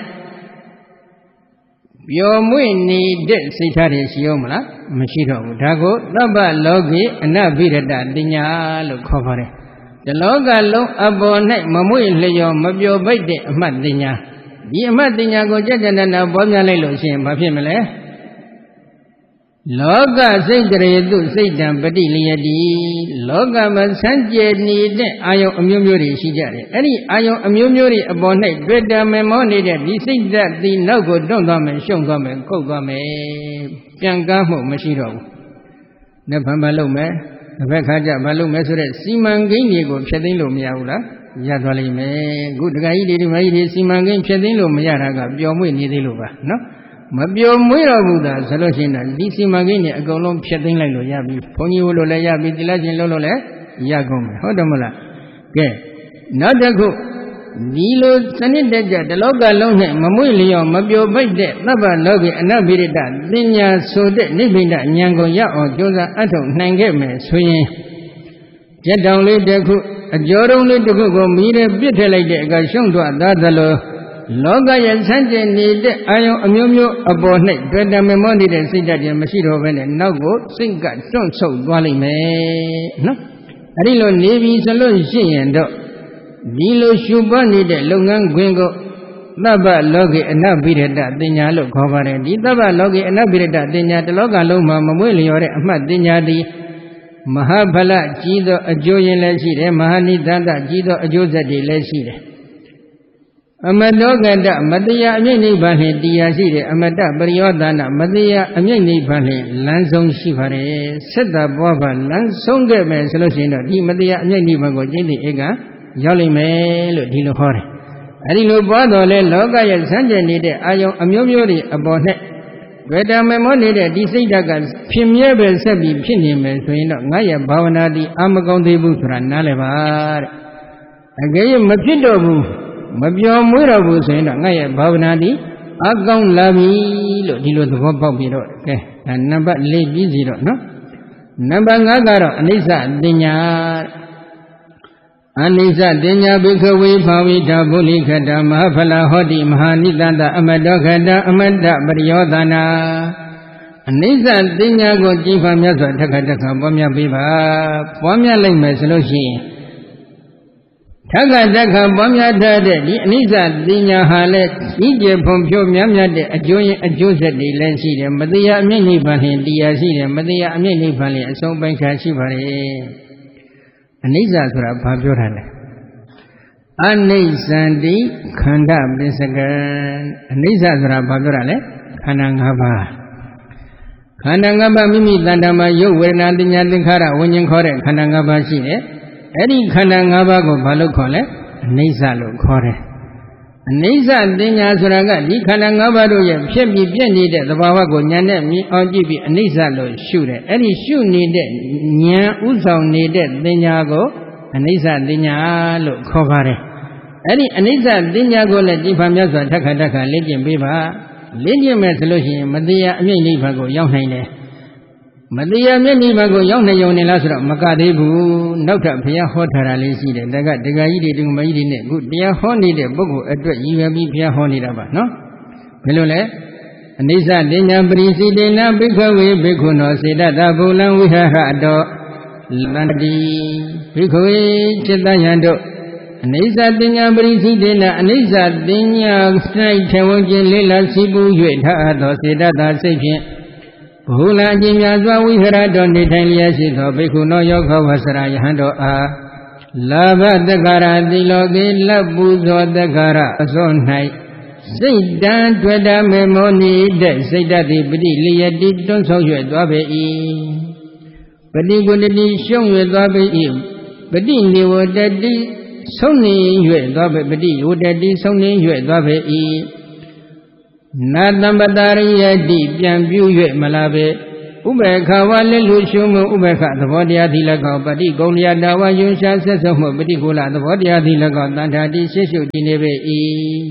ပျော်မွေ့နေတဲ့စိတ်ထားတွေရှိအောင်မလားမရှိတော့ဘူးဒါကိုသဗ္ဗလောကေအနဘိရတတိညာလို့ခေါ်ပါတယ်ဒီလောကလုံးအပေါ်၌မမွေ့လျော်မပျော်ပိတ်တဲ့အမှတ်တင်ညာဒီအမှတ်တင်ညာကိုကြကြနနာပေါ်များလိုက်လို့ရှိရင်ဘာဖြစ်မလဲလောကစိတ်တရေတုစိတ်တံပฏิလယတိလောကမှာဆန်းကျယ်နေတဲ့အာယုံအမျိုးမျိုးတွေရှိကြတယ်အဲ့ဒီအာယုံအမျိုးမျိုးတွေအပေါ်၌တွေ့တာမမောနေတဲ့ဒီစိတ်ဓာတ်ဒီနောက်ကိုတွန့်သွားမယ်ရှုံသွားမယ်ခုတ်သွားမယ်ပြန်ကားမှုမရှိတော့ဘူးနဲ့ဘာမှလုပ်မယ်တစ်ဖက်ခါကျဘာလုပ်မယ်ဆိုတဲ့စီမံကိန်းတွေကိုဖျက်သိမ်းလို့မရဘူးလားရသွားလိမ့်မယ်အခုတခါကြီးဒီမကြီးဒီစီမံကိန်းဖျက်သိမ်းလို့မရတာကပျော်မွေ့နေသေးလို့ပါနော်မပျော်မွေ့တော့ဘူးသာဆိုလို့ရှိရင်ဒီစီမံကိန်းတွေအကုန်လုံးဖျက်သိမ်းလိုက်လို့ရပြီဘုန်းကြီးဝလို့လည်းရပြီတိလချင်းလို့လို့လည်းရကုန်မယ်ဟုတ်တယ်မလားကဲနောက်တစ်ခုဒီလိုစနစ်တကျတလောကလုံးနဲ့မမွေ့လျော်မပျော်ပိတ်တဲ့သဗ္ဗလောကေအနဘိရတသင်ညာဆိုတဲ့နိဗ္ဗိဒဉာဏ်ကိုရအောင်ကြိုးစားအထောက်နိုင်ခဲ့မယ်ဆိုရင်ကြက်တောင်လေးတစ်ခုအကျော်တုံးလေးတစ်ခုကိုမီးနဲ့ပစ်ထည့်လိုက်တဲ့အခါရှုံ့ထွက်သွားသလိုလောကရဲ့ဆန်းကျင်နေတဲ့အာယုံအမျိုးမျိုးအပေါ်၌တွေ့တမေမောနေတဲ့စိတ်ဓာတ်တွေမရှိတော့ဘဲနဲ့နောက်ကိုစိတ်ကတွန့်ဆုတ်သွားလိမ့်မယ်နော်အဲဒီလိုနေပြီဆိုလို့ရှိရင်တော့ဒီလိုရှုပွားနေတဲ့လုပ်ငန်းခွင်ကိုသဗ္ဗလောကေအနဘိရတတင်ညာလို့ခေါ်ပါတယ်ဒီသဗ္ဗလောကေအနဘိရတတင်ညာတလောကလုံးမှာမမွေ့လျော်တဲ့အမှတ်တင်ညာသည်မဟာဖလကြီးသောအကျိုးရင်းလည်းရှိတယ်မဟာနိသန္တကြီးသောအကျိုးဆက်တွေလည်းရှိတယ်အမတောကတမတရားအမြင့်နိဗ္ဗာန်နှင့်တရားရှိတယ်အမတပရိယောသနာမတရားအမြင့်နိဗ္ဗာန်နှင့်လမ်းဆုံးရှိပါတယ်ဆက်တာပွားပါလမ်းဆုံးခဲ့မယ်ဆိုလို့ရှိရင်တော့ဒီမတရားအမြင့်နိဗ္ဗာန်ကိုကျင့်တဲ့ဧကရောက်လိမ့်မယ်လို့ဒီလိုခေါ်တယ်အဲဒီလိုပွားတော်လဲလောကရဲ့ဆန်းကျင်နေတဲ့အာယုံအမျိုးမျိုးတွေအပေါ်နဲ့ဝေဒမေမောနေတဲ့ဒီစိတ်ဓာတ်ကဖြစ်မြဲပဲဆက်ပြီးဖြစ်နေမယ်ဆိုရင်တော့ငါရဲ့ဘာဝနာတိအာမကောင်းသေးဘူးဆိုတာနားလည်ပါတဲ့အကယ်၍မဖြစ်တော့ဘူးမပြောမွေးတော့ဘူးဆိုရင်တော့ငါရဲ့ဘာဝနာတိအကောင်းလာပြီလို့ဒီလိုသဘောပေါက်ပြီးတော့ကဲဒါနံပါတ်၄ပြီးစီတော့နော်နံပါတ်၅ကတော့အနိစ္စတင်ညာအနိစ္စတင်ညာဘိခဝေဘာဝိတာဗုလိခတမဟာဖလဟောတိမဟာနိတတအမတောခတအမတပရိယောသနာအနိစ္စတင်ညာကိုကြည်ဖန်မြတ်စွာတခါတခါပွားများပေးပါပွားများလိုက်မယ်ဆိုလို့ရှိရင်ခတက္ခပွားများထားတဲ့ဒီအနိစ္စသိညာဟာလည်းကြီးကျယ်ဖွံ့ဖြိုးများများတဲ့အကျိုးရင်အကျိုးဆက်တွေလည်းရှိတယ်မတရားအမြင့်နိဗ္ဗာန်လျင်တရားရှိတယ်မတရားအမြင့်နိဗ္ဗာန်လျင်အဆုံးပိုင်းခြားရှိပါလေအနိစ္စဆိုတာဘာပြောတာလဲအနိစ္စန္တိခန္ဓာပစ္စကံအနိစ္စဆိုတာဘာပြောတာလဲခန္ဓာ၅ပါးခန္ဓာ၅ပါးမိမိတဏ္ဍာမှာရုပ်ဝေဒနာသညာသင်္ခါရဝิญဉ်ခေါ်တဲ့ခန္ဓာ၅ပါးရှိတယ်အဲ့ဒီခန္ဓာ၅ပါးကိုဘာလို့ခေါ်လဲအနိစ္စလို့ခေါ်တယ်အနိစ္စတင်ညာဆိုတာကဒီခန္ဓာ၅ပါးတို့ရဲ့ဖြစ်ပြီးပြည့်နေတဲ့သဘာဝကိုဉာဏ်နဲ့မြင်အောင်ကြည့်ပြီးအနိစ္စလို့ရှုတယ်အဲ့ဒီရှုနေတဲ့ဉာဏ်ဥဆောင်နေတဲ့တင်ညာကိုအနိစ္စတင်ညာလို့ခေါ်ပါတယ်အဲ့ဒီအနိစ္စတင်ညာကိုလည်းဒီဖန်မြတ်စွာထက်ခါတက်ခါလေ့ကျင့်ပေးပါလေ့ကျင့်မယ်ဆိုလို့ရှိရင်မတရားအမြင့်နိဗ္ဗာန်ကိုရောက်နိုင်တယ်မတရားမြတ်နိဗ္ဗာန်ကိုရောက်နိုင်ုံနဲ့လားဆိုတော့မကသေးဘူးနောက်ထပ်ဘုရားဟောထားတာလေးရှိတယ်ဒါကဒကာကြီးတွေဒကာမကြီးတွေနဲ့အခုတရားဟောနေတဲ့ပုဂ္ဂိုလ်အတွက်ရည်ရွယ်ပြီးဘုရားဟောနေတာပါနော်ဘယ်လိုလဲအနိစ္စတင်ညာပရိစိတေနဘိက္ခဝေဘိက္ခုနောစေတတဗုလံဝိဟာရတောလန္တိဘိက္ခဝေจิตယံတို့အနိစ္စတင်ညာပရိစိတေနအနိစ္စတင်ညာ၌ထေဝခြင်းလေးလာစီပူ၍ထားသောစေတတစိတ်ဖြင့်ဘုလအကျဉ်းများစွာဝိဟရတော်နေထိုင်လျက်ရှိသောဘိက္ခုနောယောဂဝဆရာယဟန်တော်အားလာဘတက္ကရာတိလောကေလက်ပူဇော်တက္ကရာအစော၌စိတ်တံတွေ့တာမေမောနိတဲ့စိတ်တတိပတိလျက်တိတွန်းဆောင်၍သွားပေ၏ပတိကုဏတိရှုံး၍သွားပေ၏ပတိနေဝတတိဆုံးနေ၍သွားပေပတိဝတတိဆုံးနေ၍သွားပေ၏နာတံပတာရိယတိပြန်ပြု၍မလာပေဥပေက္ခဝါလက်လူရှုမှုဥပေက္ခသဘောတရားသီလကောပတိကုံလျာတာဝယွန်ရှာဆက်ဆုံးမှုပတိကုလသဘောတရားသီလကောတန်ထာတိရှေ့ရှုတည်နေပေ၏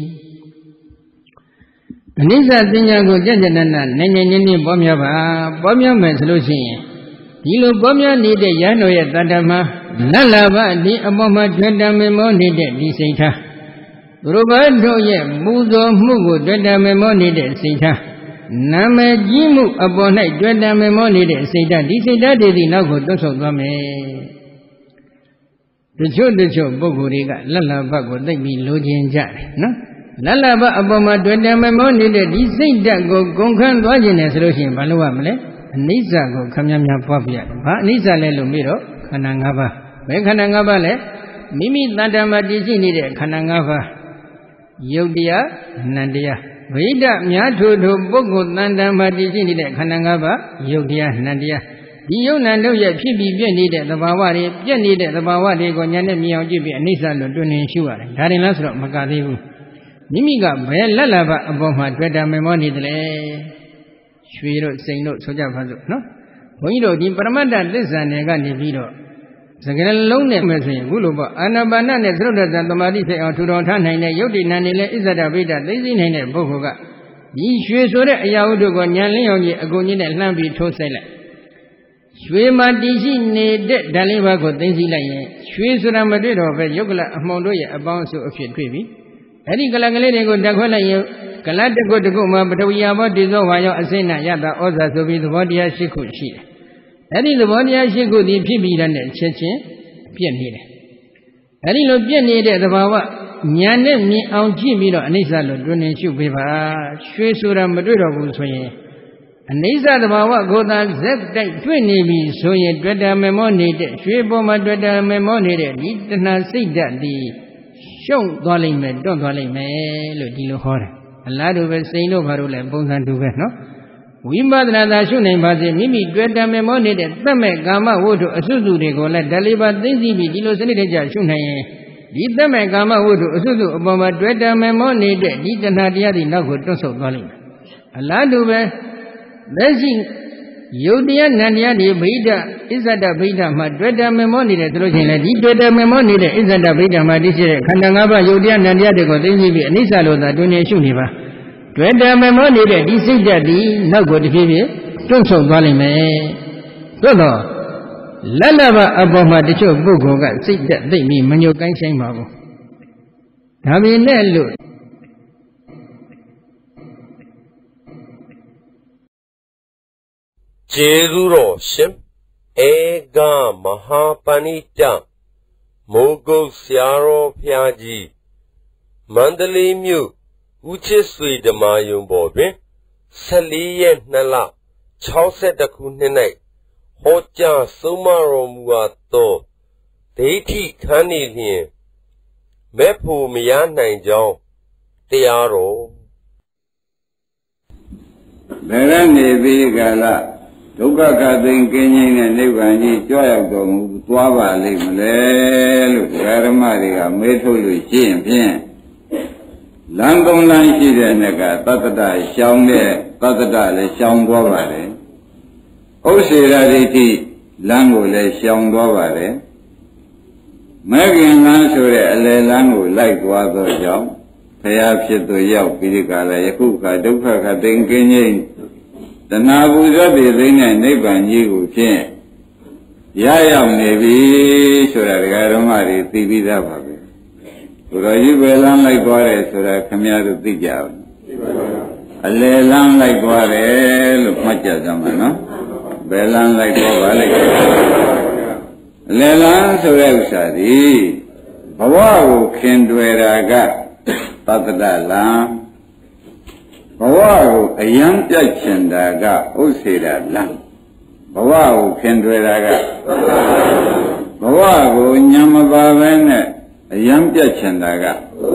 အနိစ္စတင်ညာကိုကြံ့ကြံ့နဲ့နိုင်နိုင်နင်းနင်းပွားများပါပွားများမယ်ဆိုလို့ရှိရင်ဒီလိုပွားများနေတဲ့ရဟန်းတော်ရဲ့တဏ္ဍာမှာလတ်လာပါဒီအပေါ်မှာတွေ့တံမေမောနေတဲ့ဒီစိတ်ထားသူတို့ဘာတို့ရဲ့မူဇော်မှုကိုတွေ့တံမေမောနေတဲ့စိတ်ထားနာမည်ကြီးမှုအပေါ်၌တွေ့တံမေမောနေတဲ့စိတ်ဓာတ်ဒီစိတ်ဓာတ်တွေဒီနောက်ကိုတွန်းဆုတ်သွားမယ်တချို့တချို့ပုဂ္ဂိုလ်တွေကလတ်လာဘကိုသိပြီးလိုချင်ကြတယ်နော်လတ်လာဘအပေါ်မှာတွေ့တံမေမောနေတဲ့ဒီစိတ်ဓာတ်ကိုဂုံခန်းသွားခြင်းနဲ့ဆိုလို့ရှိရင်ဘာလို့ရမလဲအနိစ္စကိုခမများများပွားပြရတယ်ဘာအနိစ္စလဲလို့မေးတော့ခန္ဓာ၅ပါးဘယ်ခန္ဓာ၅ပါးလဲမိမိတဏ္ဍာမှာတည်ရှိနေတဲ့ခန္ဓာ၅ပါးယုတ်တရားနံတရားဝိဒများထို့ထို့ပုဂ္ဂိုလ်တန်တံမှာတည်ရှိနေတဲ့ခန္ဓာ၅ပါးယုတ်တရားနံတရားဒီယုတ်နံတို့ရဲ့ဖြစ်ပြီးပြည့်နေတဲ့သဘာဝတွေပြည့်နေတဲ့သဘာဝတွေကိုဉာဏ်နဲ့မြင်အောင်ကြည့်ပြီးအနိစ္စလို့တွင်နေရှုရတယ်ဒါရင်လားဆိုတော့မကသေးဘူးမိမိကဘယ်လက်လာဘအပေါ်မှာတွေ့တာမေမောနေတယ်လေရွှေတို့စိန်တို့ဆိုကြပါစို့နော်ဘုန်းကြီးတို့ဒီပရမတ္တသစ္စာနယ်ကနေပြီးတော့စကရလုံးနဲ့မယ်ဆိုရင်ခုလိုပေါ့အာနာပါနနဲ့သရုပ်တ္တသမာဓိစိတ်အောင်ထူထောင်ထားနိုင်တဲ့ယုတ်တိနံနေလဲဣဇဒဗိဒ္ဓသိသိနိုင်တဲ့ပုဂ္ဂိုလ်ကဒီရွှေဆိုတဲ့အရာဝတ္ထုကိုဉာဏ်လင်းအောင်ကြီးအကုန်ကြီးနဲ့လှမ်းပြီးထိုးဆိုင်လိုက်ရွှေမှာတည်ရှိနေတဲ့ဓာတ်လေးပါးကိုသိသိလိုက်ရင်ရွှေဆိုတာမတွေ့တော့ပဲယုတ်ကလအမှုန်တို့ရဲ့အပေါင်းအစုအဖြစ်တွေ့ပြီအဲ့ဒီကလကလေးတွေကိုတက်ခွဲလိုက်ရင်ကလတကုတ်တကုတ်မှာပထဝီယာဘောတိသောဝါရောအစိမ့်နာယတာဩဇာဆိုပြီးသဘောတရားရှိခုရှိတယ်အဲ့ဒီသဘောတရားရှိခုဒီဖြစ်ပြီးတဲ့ချက်ချင်းပြည့်နေတယ်အဲ့ဒီလိုပြည့်နေတဲ့သဘာဝဉာဏ်နဲ့မြင်အောင်ကြည့်ပြီးတော့အနိစ္စလို့တွင်နေရှုပေးပါရွှေဆိုတာမတွေ့တော့ဘူးဆိုရင်အနိစ္စသဘာဝကိုသာဇက်တိုက်တွေ့နေပြီဆိုရင်တွေ့တာမေမောနေတဲ့ရွှေပေါ်မှာတွေ့တာမေမောနေတဲ့ဒီတဏှာစိတ်ဓာတ်ဒီရှုံသွားလိမ့်မယ်တွန့်သွားလိမ့်မယ်လို့ဒီလိုဟောတယ်အလားတူပဲစိန်တို့ဘာလို့လဲပုံစံတူပဲနော်ဝိပဿနာသာရှုနိုင်ပါစေမိမိတွေ့တံမေမောနေတဲ့တတ်မဲ့ကာမဝတ္ထုအစွတ်စုတွေကိုလည်းဓာလေးပါသိသိပြီးဒီလိုစနစ်တကျရှုနိုင်ရင်ဒီတတ်မဲ့ကာမဝတ္ထုအစွတ်စုအပေါ်မှာတွေ့တံမေမောနေတဲ့ဒီတဏှာတရားတွေနောက်ကိုတွန့်ဆုတ်သွားလိမ့်မယ်အလားတူပဲလက်ရှိယုတ်တရားနံတရားတွေဗိဒ္ဓဣဇဒဗိဒ္ဓမှာတွေ့တံမေမောနေတယ်ဆိုလို့ရှိရင်လည်းဒီတွေ့တံမေမောနေတဲ့ဣဇဒဗိဒ္ဓမှာတည်ရှိတဲ့ခန္ဓာ၅ပါးယုတ်တရားနံတရားတွေကိုသိသိပြီးအနိစ္စလို့သာတွင်နေရှုနေပါတွေ့တံမေမောနေတဲ့ဒီစိတ်ဓာတ်ဒီနောက်ကိုတဖြည်းဖြည်းတွန့်ဆုတ်သွားလိမ့်မယ်သို့တော့လက်လဘအပေါ်မှာတချို့ပုဂ္ဂိုလ်ကစိတ်ဓာတ်သိမ့်ပြီးမညှို့ကိုင်းဆိုင်ပါဘူးဒါပေမဲ့လို့ကျေးဇူးတော်ရှင်ဧကမဟာပဏိတမုံကုတ်ဆရာတော်ဖျားကြီးမန္တလေးမြို့ဦးချစ်ဆွေဓမ္မယုံပေါ်တွင်ဆယ်လေးရက်နှစ်လခြောက်ဆယ်တစ်ခုနှစ်၌ဟောကြားဆုံးမတော်မူအပ်သောဒိဋ္ဌိခန်းနေလျင်မဲ့ဖို့မရနိုင်ကြောင်းတရားတော်ဘယ်ကနေပြီးကလာဒုက္ခခသိင်ကင်းခြင်းနဲ့နိဗ္ဗာန်ကြီးကြွရောက်တော်မူသွားပါလိမ့်မလဲလို့ဓမ္မတွေကမေးထုတ်လို့ရှိရင်ဖြင့်လမ်းသုံးလမ်းရှိတဲ့နေ့ကသတ္တတရှောင်းတဲ့သတ္တတလည်းရှောင်းသွားပါတယ်ဥစ္စေရဒိဋ္ဌိလမ်းကိုလည်းရှောင်းသွားပါတယ်မဂ္ဂင်လမ်းဆိုတဲ့အလယ်လမ်းကိုလိုက်သွားသောကြောင့်ဘုရားဖြစ်သူရောက်ပြီးဒီကလာယခုကဒုက္ခခသိင်ကင်းခြင်းတဏှာပူဇော်ပြည်သိတဲ့နိဗ္ဗာန်ကြီးကိုဖြင့်ရရောက်နေပြီဆိုတာဒကာဓမ္မတွေသိပြီးသားပါပဲဘုရားကြီးပဲလမ်းလိုက်သွားတယ်ဆိုတာခင်ဗျားတို့သိကြအောင်အလယ်လမ်းလိုက်သွားတယ်လို့မှတ်ကြကြမှာနော်ဘယ်လမ်းလိုက်သွားပါလိမ့်အလယ်လမ်းဆိုတဲ့ဥစ္စာဒီဘဝကိုခင်တွယ်တာကသတ္တတလမ်းဘဝကိုအယံပြတ်ချင်တာကဥစ္စေရလမ်းဘဝကိုခင်တွယ်တာကဘဝကိုညံမပါပဲနဲ့အယံပြတ်ချင်တာက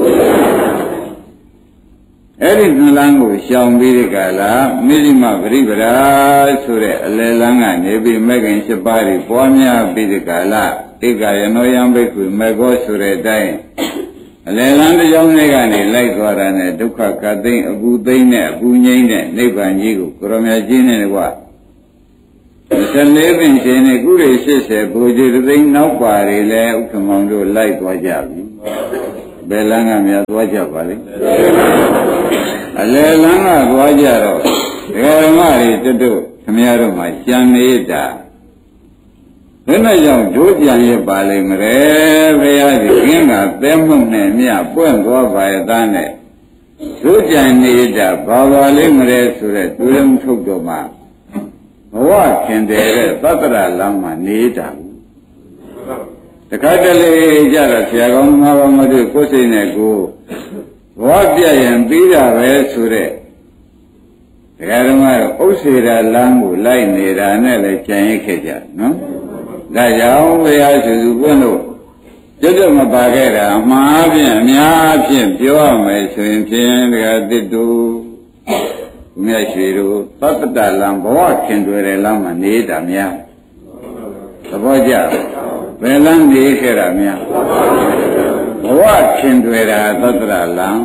အဲ့ဒီနှလန်းကိုရှောင်ပြီးဒီကလာမိရိမပရိပရာဆိုတဲ့အလယ်လန်းကနေပြီးမဂ္ဂင်၈ပါးကိုပွားများပြီးဒီကလာဧကယနောယံဘိက္ခုမေဃောဆိုတဲ့အတိုင်းအလယ်လန်းတစ်ကြောင်းလေးကနေလိုက်သွားတာနဲ့ဒုက္ခကသိမ့်အပူသိမ့်နဲ့အပူငိမ့်နဲ့နိဗ္ဗာန်ကြီးကိုကိုရမကြီးနဲ့ကွာဆယ်လေးပင်ရှင်နဲ့ကုရိရှစ်ဆယ်ဘူဇေသိမ့်နောက်ပါတွေလည်းဥက္ကမောင်တို့လိုက်သွားကြပြီဘယ်လန်းကများသွားကြပါလိမ့်အလယ်လန်းကသွားကြတော့ဒကာဓမ္မတွေတွတ်တို့ခမရတို့မှကြံနေတာဘယ်နဲ့ကြောင့်ဒုကြံရပါလိမ့်မလဲဘုရားဒီကင်းကသဲမှုန့်နဲ့မြပွင့်သွားပါရဲ့သားနဲ့ဒုကြံနေတာဘာပါလိမ့်မလဲဆိုတဲ့သူရမထုတ်တော့မှဘဝခင်တယ်တဲ့သတ္တရလမ်းမှာနေတာတခါတလေကြတော့ဆရာကောင်းသမားကောင်းမတို့ကိုယ်စိတ်နဲ့ကိုဘဝပြည့်ရင်ပြီးတာပဲဆိုတဲ့ဒကာဓမ္မတို့ဥစ္စေရလမ်းကိုလိုက်နေတာနဲ့လည်းကြံရခဲ့ကြနော်ဒါကြောင့်ဘုရားရှင်သူပွင့်တို့ကျွတ်မပါခဲ့တာအမှားဖြင့်အများဖြင့်ပြောရမယ်ဆိုရင်ဖြင့်ဒကာတစ်တို့မြတ်ရွှေတို့သတ္တတလံဘဝခင်တွေ့တဲ့လမ်းမှာနေတာများသဘောကျဘယ်လမ်းနေခဲ့တာများဘဝခင်တွေ့တာသတ္တတလံ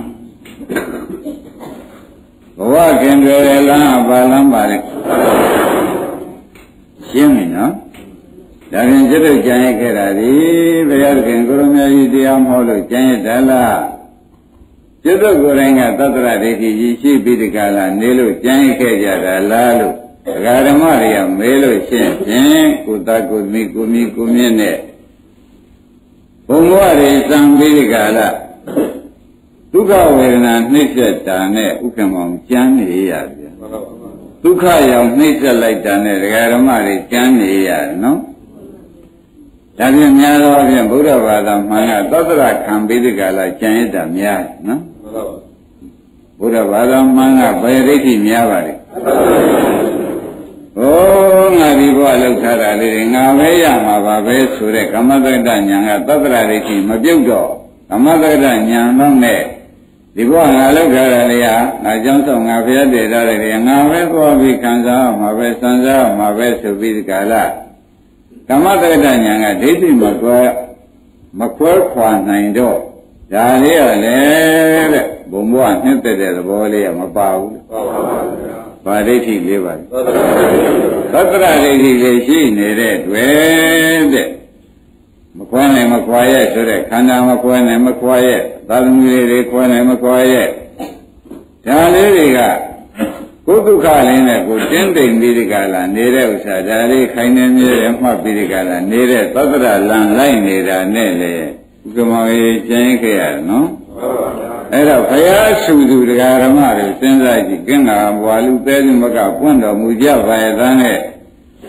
ဘဝခင်တွေ့တဲ့လမ်းဘာလမ်းပါလဲရှင်းပြီနော်ဒါရင်ကျွတ်ကြံရခဲ့တာဒီဘုရားခင်ကိုရမကြီးတရားမဟုတ်လို့ကြံရတာလားကျွတ်ကိုယ်တိုင်ကသတ္တရဒိဋ္ဌိကြီးရှိပြီးဒီကလာနေလို့ကြံရခဲ့ကြတာလားလို့ဒကာဓမ္မတွေကမေးလို့ရှင်းဖြင့်ကိုသားကိုမိကိုမိကိုမြင့်နဲ့ဘုံဘဝတွေစံပြီးဒီကလာဒုက္ခဝေဒနာနှိမ့်ဆက်တာနဲ့ဥက္ကမောင်ကြမ်းနေရပြန်ဒုက္ခရောက်နှိမ့်ဆက်လိုက်တာနဲ့ဒကာဓမ္မတွေကြမ်းနေရတယ်နော်ဒါပြင်များသောဖြင့်ဘုရားဘာသာမှန်ကသတ္တရခံပြီးဒီကလာကြံရတာများနော်ဘုရားဘာသာမှန်ကဘယ်ဒိဋ္ဌိများပါလဲဟောငါဒီဘဝလောက်ထားတာလေးငါပဲရမှာပါပဲဆိုတဲ့ကမ္မတက္ကဉာဏ်ကသတ္တရဒိဋ္ဌိမပြုတ်တော့ကမ္မတက္ကဉာဏ်တော့နဲ့ဒီဘဝငါလောက်ထားတာလေးဟာငါကြောင့်ဆောင်ငါဘုရားတည်ထားတယ်ငါပဲသွားပြီးခံစားမှာပဲစံစားမှာပဲဆိုပြီးဒီကလာကမ္မတက္ကဉာဏ်ကဒိဋ္ဌိမကွဲမကွဲခွာနိုင်တော့ဒါလေးရလေတဲ့ဘုံဘဝနှစ်သက်တဲ့သဘောလေးကမပါဘူးပါပါဗျာဗာဒိဋ္ဌိလေးပါသတ္တရဒိဋ္ဌိလေးရှိနေတဲ့တွေ့တဲ့မကွဲနိုင်မကွာရဲ့ဆိုတဲ့ခန္ဓာမကွဲနိုင်မကွာရဲ့သာသမီလေးတွေကွဲနိုင်မကွာရဲ့ဒါလေးတွေကကိုယ်ဒုက္ခလေးနဲ့ကိုတင်းတိမ်ပြီးဒီကလာနေတဲ့ဥစ္စာဒါလေးခိုင်နေမြဲမှတ်ပြီးဒီကလာနေတဲ့သတ္တရလံလိုက်နေတာနဲ့လေဥက္ကမောကြီးကျင်းခဲ့ရနော်အဲ့တော့ဘုရားဆူသူတရားဓမ္မတွေစဉ်းစားကြည့်ကင်းတာဘဝလူသေးစုမကပွင့်တော်မူကြပါရဲ့သားနဲ့ဒ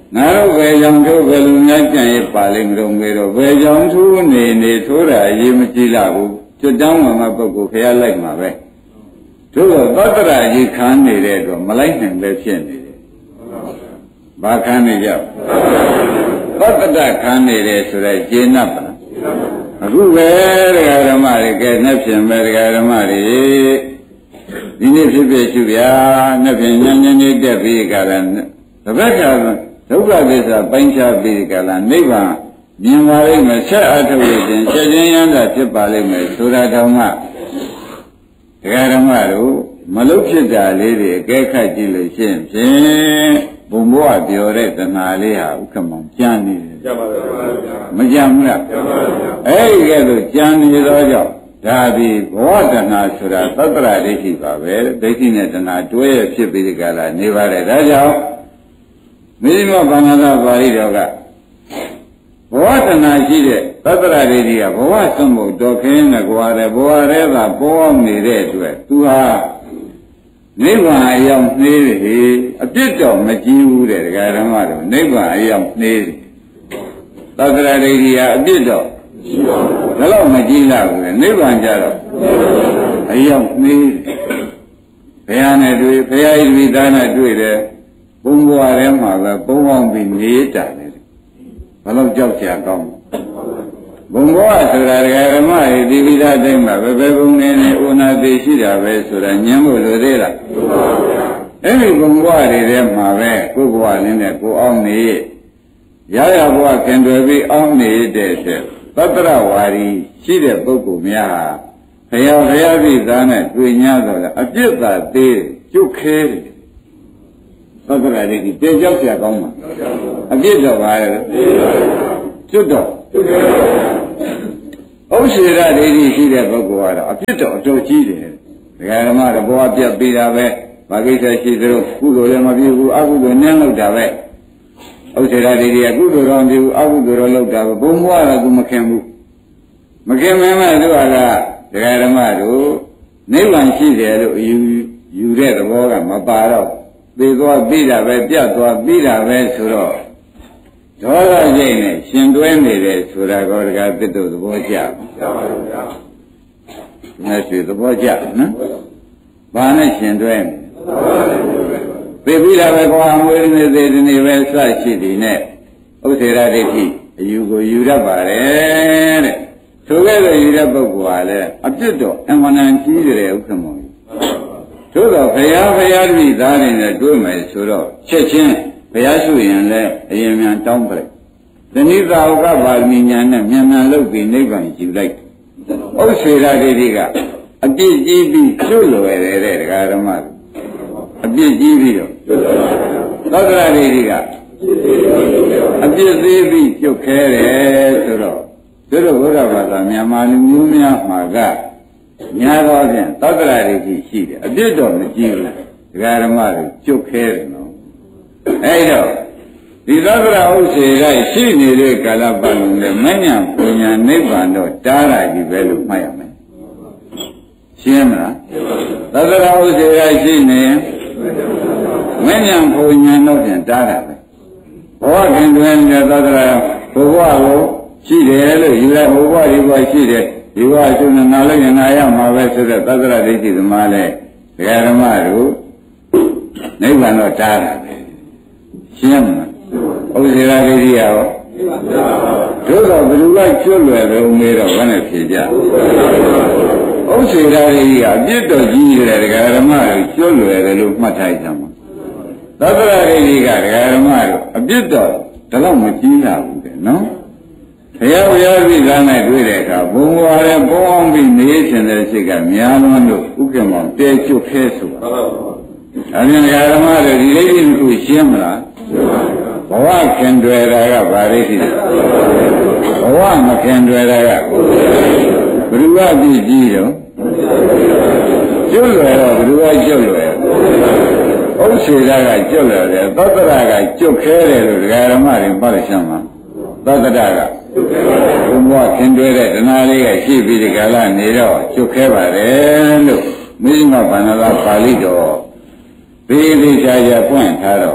ငါတို့ဘယ်ကြောင့်တို့ဘယ်လိုများကြံ့ရပါလိမ့်မလို့ငယ်တော့ဘယ်ကြောင့်သူနေနေထိုးတာအရေးမကြီးလာဘူးကျွတ်တောင်းမှမပုဂ္ဂိုလ်ခရလိုက်မှာပဲတို့တော့သတ္တရာကြီးခန်းနေတဲ့တော့မလိုက်နိုင်ပဲဖြစ်နေတယ်ဘာခန်းနေကြသတ္တတခန်းနေတယ်ဆိုတော့ကျေနပ်ပါလားအခုပဲတရားဓမ္မတွေကဲနှက်ဖြင့်ပဲတရားဓမ္မတွေဒီနေ့ဖြစ်ဖြစ်ရှုဗျာနှက်ဖြင့်ညဉ့်ညဉ့်လေးတက်ပြီးကြတာတပတ်ခါဒုက္ခသစ္စာပိုင်းခြားပြီးကြလားနိဗ္ဗာန်မြင်ပါလိမ့်မယ်ဆက်အထုတ်လို့ခြင်းချက်ချင်းရမ်းတာဖြစ်ပါလိမ့်မယ်ဆိုတာတောင်မှတရားဓမ္မတို့မလုဖြစ်တာလေးတွေအကဲခတ်ကြည့်လို့ရှိရင်ဖြင့်ဘုံဘဝပြောတဲ့တဏှာလေးဟာဥက္ကမောင်ကြမ်းနေတယ်ကြပါပါဘုရားမကြမ်းဘူးလားကြပါပါဘုရားအဲ့ဒီကဲလို့ကြမ်းနေတော့ကြောင့်ဒါဒီဘဝတဏှာဆိုတာသတ္တရာဒိဋ္ဌိပါပဲဒိဋ္ဌိနဲ့တဏှာတွဲရဖြစ်ပြီးဒီကလာနေပါတယ်ဒါကြောင့်မိမဘာနာသာပါဠိတော်ကဘဝတဏှာရှိတဲ့သတ္တရာဒိဋ္ဌိကဘဝသွန်ဖို့တော်ခင်းနဲ့ကြွားတယ်ဘဝရဲကပေါ်အောင်နေတဲ့အတွက်သူဟာနိဗ္ဗာန်အရောက်နှေးတယ်အပြစ်တော့မကြီးဘူးတဲ့ဒကာဓမ္မတို့နိဗ္ဗာန်အရောက်နှေးတယ်သတ္တရာဒိဋ္ဌိကအပြစ်တော့ဘယ်တော့မကြီးလာဘူးလေနိဗ္ဗာန်ကြတော့အရောက်နှေးဘုရားနဲ့တွေ့ဘုရားဤဝိသနာတွေ့တယ်ဘုံဘဝထဲမှာပဲပုံအောင်ပြီးနေတာလေဘယ်တော့ကြောက်ကြကောင်းဘုံဘဝဆိုတာဒကာဓမ္မတွေဒီဝိသတိုင်းမှာပဲပဲဘုံနေနေဥနာသိရှိတာပဲဆိုတာညံဖို့လိုသေးလားအဲ့ဒီဘုံဘဝတွေထဲမှာပဲကိုယ်ဘဝလေးနဲ့ကိုအောင်နေရရဘဝခင်တွယ်ပြီးအောင်နေတဲ့တဲ့သတ္တရဝါရီရှိတဲ့ပုဂ္ဂိုလ်များဟာဘုရားဘုရားပြည်သားနဲ့တွေ့냐တော့အပြစ်သာသေးကျွတ်ခဲတယ်သတ္တရာတွေဒီတေကြောက်ကြကောင်းမှာအပြစ်တော့ပါရဲ့ကျွတ်တော့ဥစ္စေရဒိဋ္ဌိရှိတဲ့ပုဂ္ဂိုလ်ကတော့အပြစ်တော့အတော်ကြီးတယ်ဒကာဓမ္မတော့ဘဝပြတ်ပြီးတာပဲဘာကိစ္စရှိသလိုကုသိုလ်လည်းမပြုဘူးအကုသိုလ်နည်းလောက်တာပဲဥစ္စေရဒိဋ္ဌိကကုသိုလ်တော်ပြုအကုသိုလ်တော်လောက်တာပဲဘုံဘဝကသူမခင်ဘူးမခင်မင်းမဲ့သူကဒကာဓမ္မတို့နိဗ္ဗာန်ရှိတယ်လို့ယူယူတဲ့သဘောကမပါတော့သေသွားပြီးတာပဲပြတ်သွားပြီးတာပဲဆိုတော့ဒေါသစိတ်နဲ့ရှင်တွဲနေတယ်ဆိုတာကောတကားတစ်တို့သဘောကျပါပါဘုရား။ငါရွှေသဘောကျနော်။ဘာနဲ့ရှင်တွဲနေသိပြီးတာပဲကွာမွေးနေသေးတယ်နေပဲစရှိသည်နဲ့ဥစ္စေရဒိဋ္ဌိအယူကိုယူရပါတယ်တဲ့။ဆိုခဲ့တဲ့ယူတဲ့ပုဂ္ဂိုလ်ဟာလည်းအပြစ်တော့အမှန်တန်ကြီးတယ်ဥက္ကမောင်။သို့တော့ဘုရားဘုရားတိသားတွေနဲ့တွေ့မယ်ဆိုတော့ချက်ချင်းဘုရားရှိရင်လည်းအရင်မြန်တောင်းပလိုက်။သနိသာဝကပါရမီညာနဲ့မြန်မြန်လုပ်ပြီးနိဗ္ဗာန်ယူလိုက်။ဥစ္စေရဒိဋ္ဌိကအပြစ်ကြီးပြီးကျွလွယ်တယ်တဲ့ဒကာဓမ္မတို့။အပြစ်ကြီးပြီးတော့သတ္တရာဒိဋ္ဌိကအပြစ်သေးပြီးကျွတ်ခဲတယ်ဆိုတော့တို့ဘုရားဘာသာမြန်မာလူမျိုးများမှာကများသောဖြင့်သတ္တရာဒိဋ္ဌိရှိတယ်အပြစ်တော့မကြည့်ဘူးဒကာဓမ္မတွေကျွတ်ခဲတယ်နော်အဲ့တော့ဒီသတ္တရာဥစ္စေကရှိနေတဲ့ကာလပတ်လုံးနဲ့မဉ္ဇဉ်ပူညာနိဗ္ဗာန်တော့တားတာကြီးပဲလို့မှတ်ရမယ်ရှင်းမလားသတ္တရာဥစ္စေကရှိနေမဉ္ဇဉ်ပူညာတော့ပြန်တားတာပဲဘောခင်တွင်တဲ့သတ္တရာဘုရားကိုရှိတယ်လို့ယူလိုက်ဘုရားဒီဘဝရှိတယ်ဒီဘဝရှင်နာလိုက်ရင်နာရမှာပဲဆိုတဲ့သတ္တရာဒိဋ္ဌိသမားလဲဒကာဓမ္မတို့နိဗ္ဗာန်တော့တားတာပဲရှင်းမလားဥစ္စေရဒိဋ္ဌိရောတို့တော့ဘယ်လိုလဲကျွတ်လွယ်တော့မေးတော့ဘယ်နဲ့ဖြေကြဥစ္စေရဒိဋ္ဌိကအပြစ်တော်ကြီးတယ်ဒကာဓမ္မတို့ကျွတ်လွယ်တယ်လို့မှတ်ထားကြမှာသတ္တရာဒိဋ္ဌိကဒကာဓမ္မတို့အပြစ်တော်ဒါတော့မကြီးလာဘူးတဲ့နော်ဘုရားဘုရားပြည်သားနဲ့တွေ့တဲ့အခါဘုံဘဝရဲ့ပေါင်းပြီးနေခြင်းတဲ့စိတ်ကများလွန်းလို့ဥက္ကမောင်တဲကျွတ်ခဲဆိုတာအမြင်ဒကာဓမ္မတို့ဒီလေးကြီးကိုရှင်းမလားဘဝခင်တွယ်တာကဘာလေးရှိလဲဘဝမခင်တွယ်တာကဘ누구ကပြည့်ကြီးတော့ကျွတ်လွယ်တော့ဘ누구ကကျွတ်လွယ်ဥစ္စေရကကျွတ်လွယ်တယ်သတ္တရကကျွတ်ခဲတယ်လို့ဒကာဓမ္မတွေပြောရှင်းမှာသတ္တရကဘုံဘဝခင်တွယ်တဲ့တဏှာလေးကရှိပြီးဒီကာလနေတော့ကျွတ်ခဲပါတယ်လို့မိမဗန္နလာပါဠိတော်ဘေးလေးချာချာပွင့်ထားတော့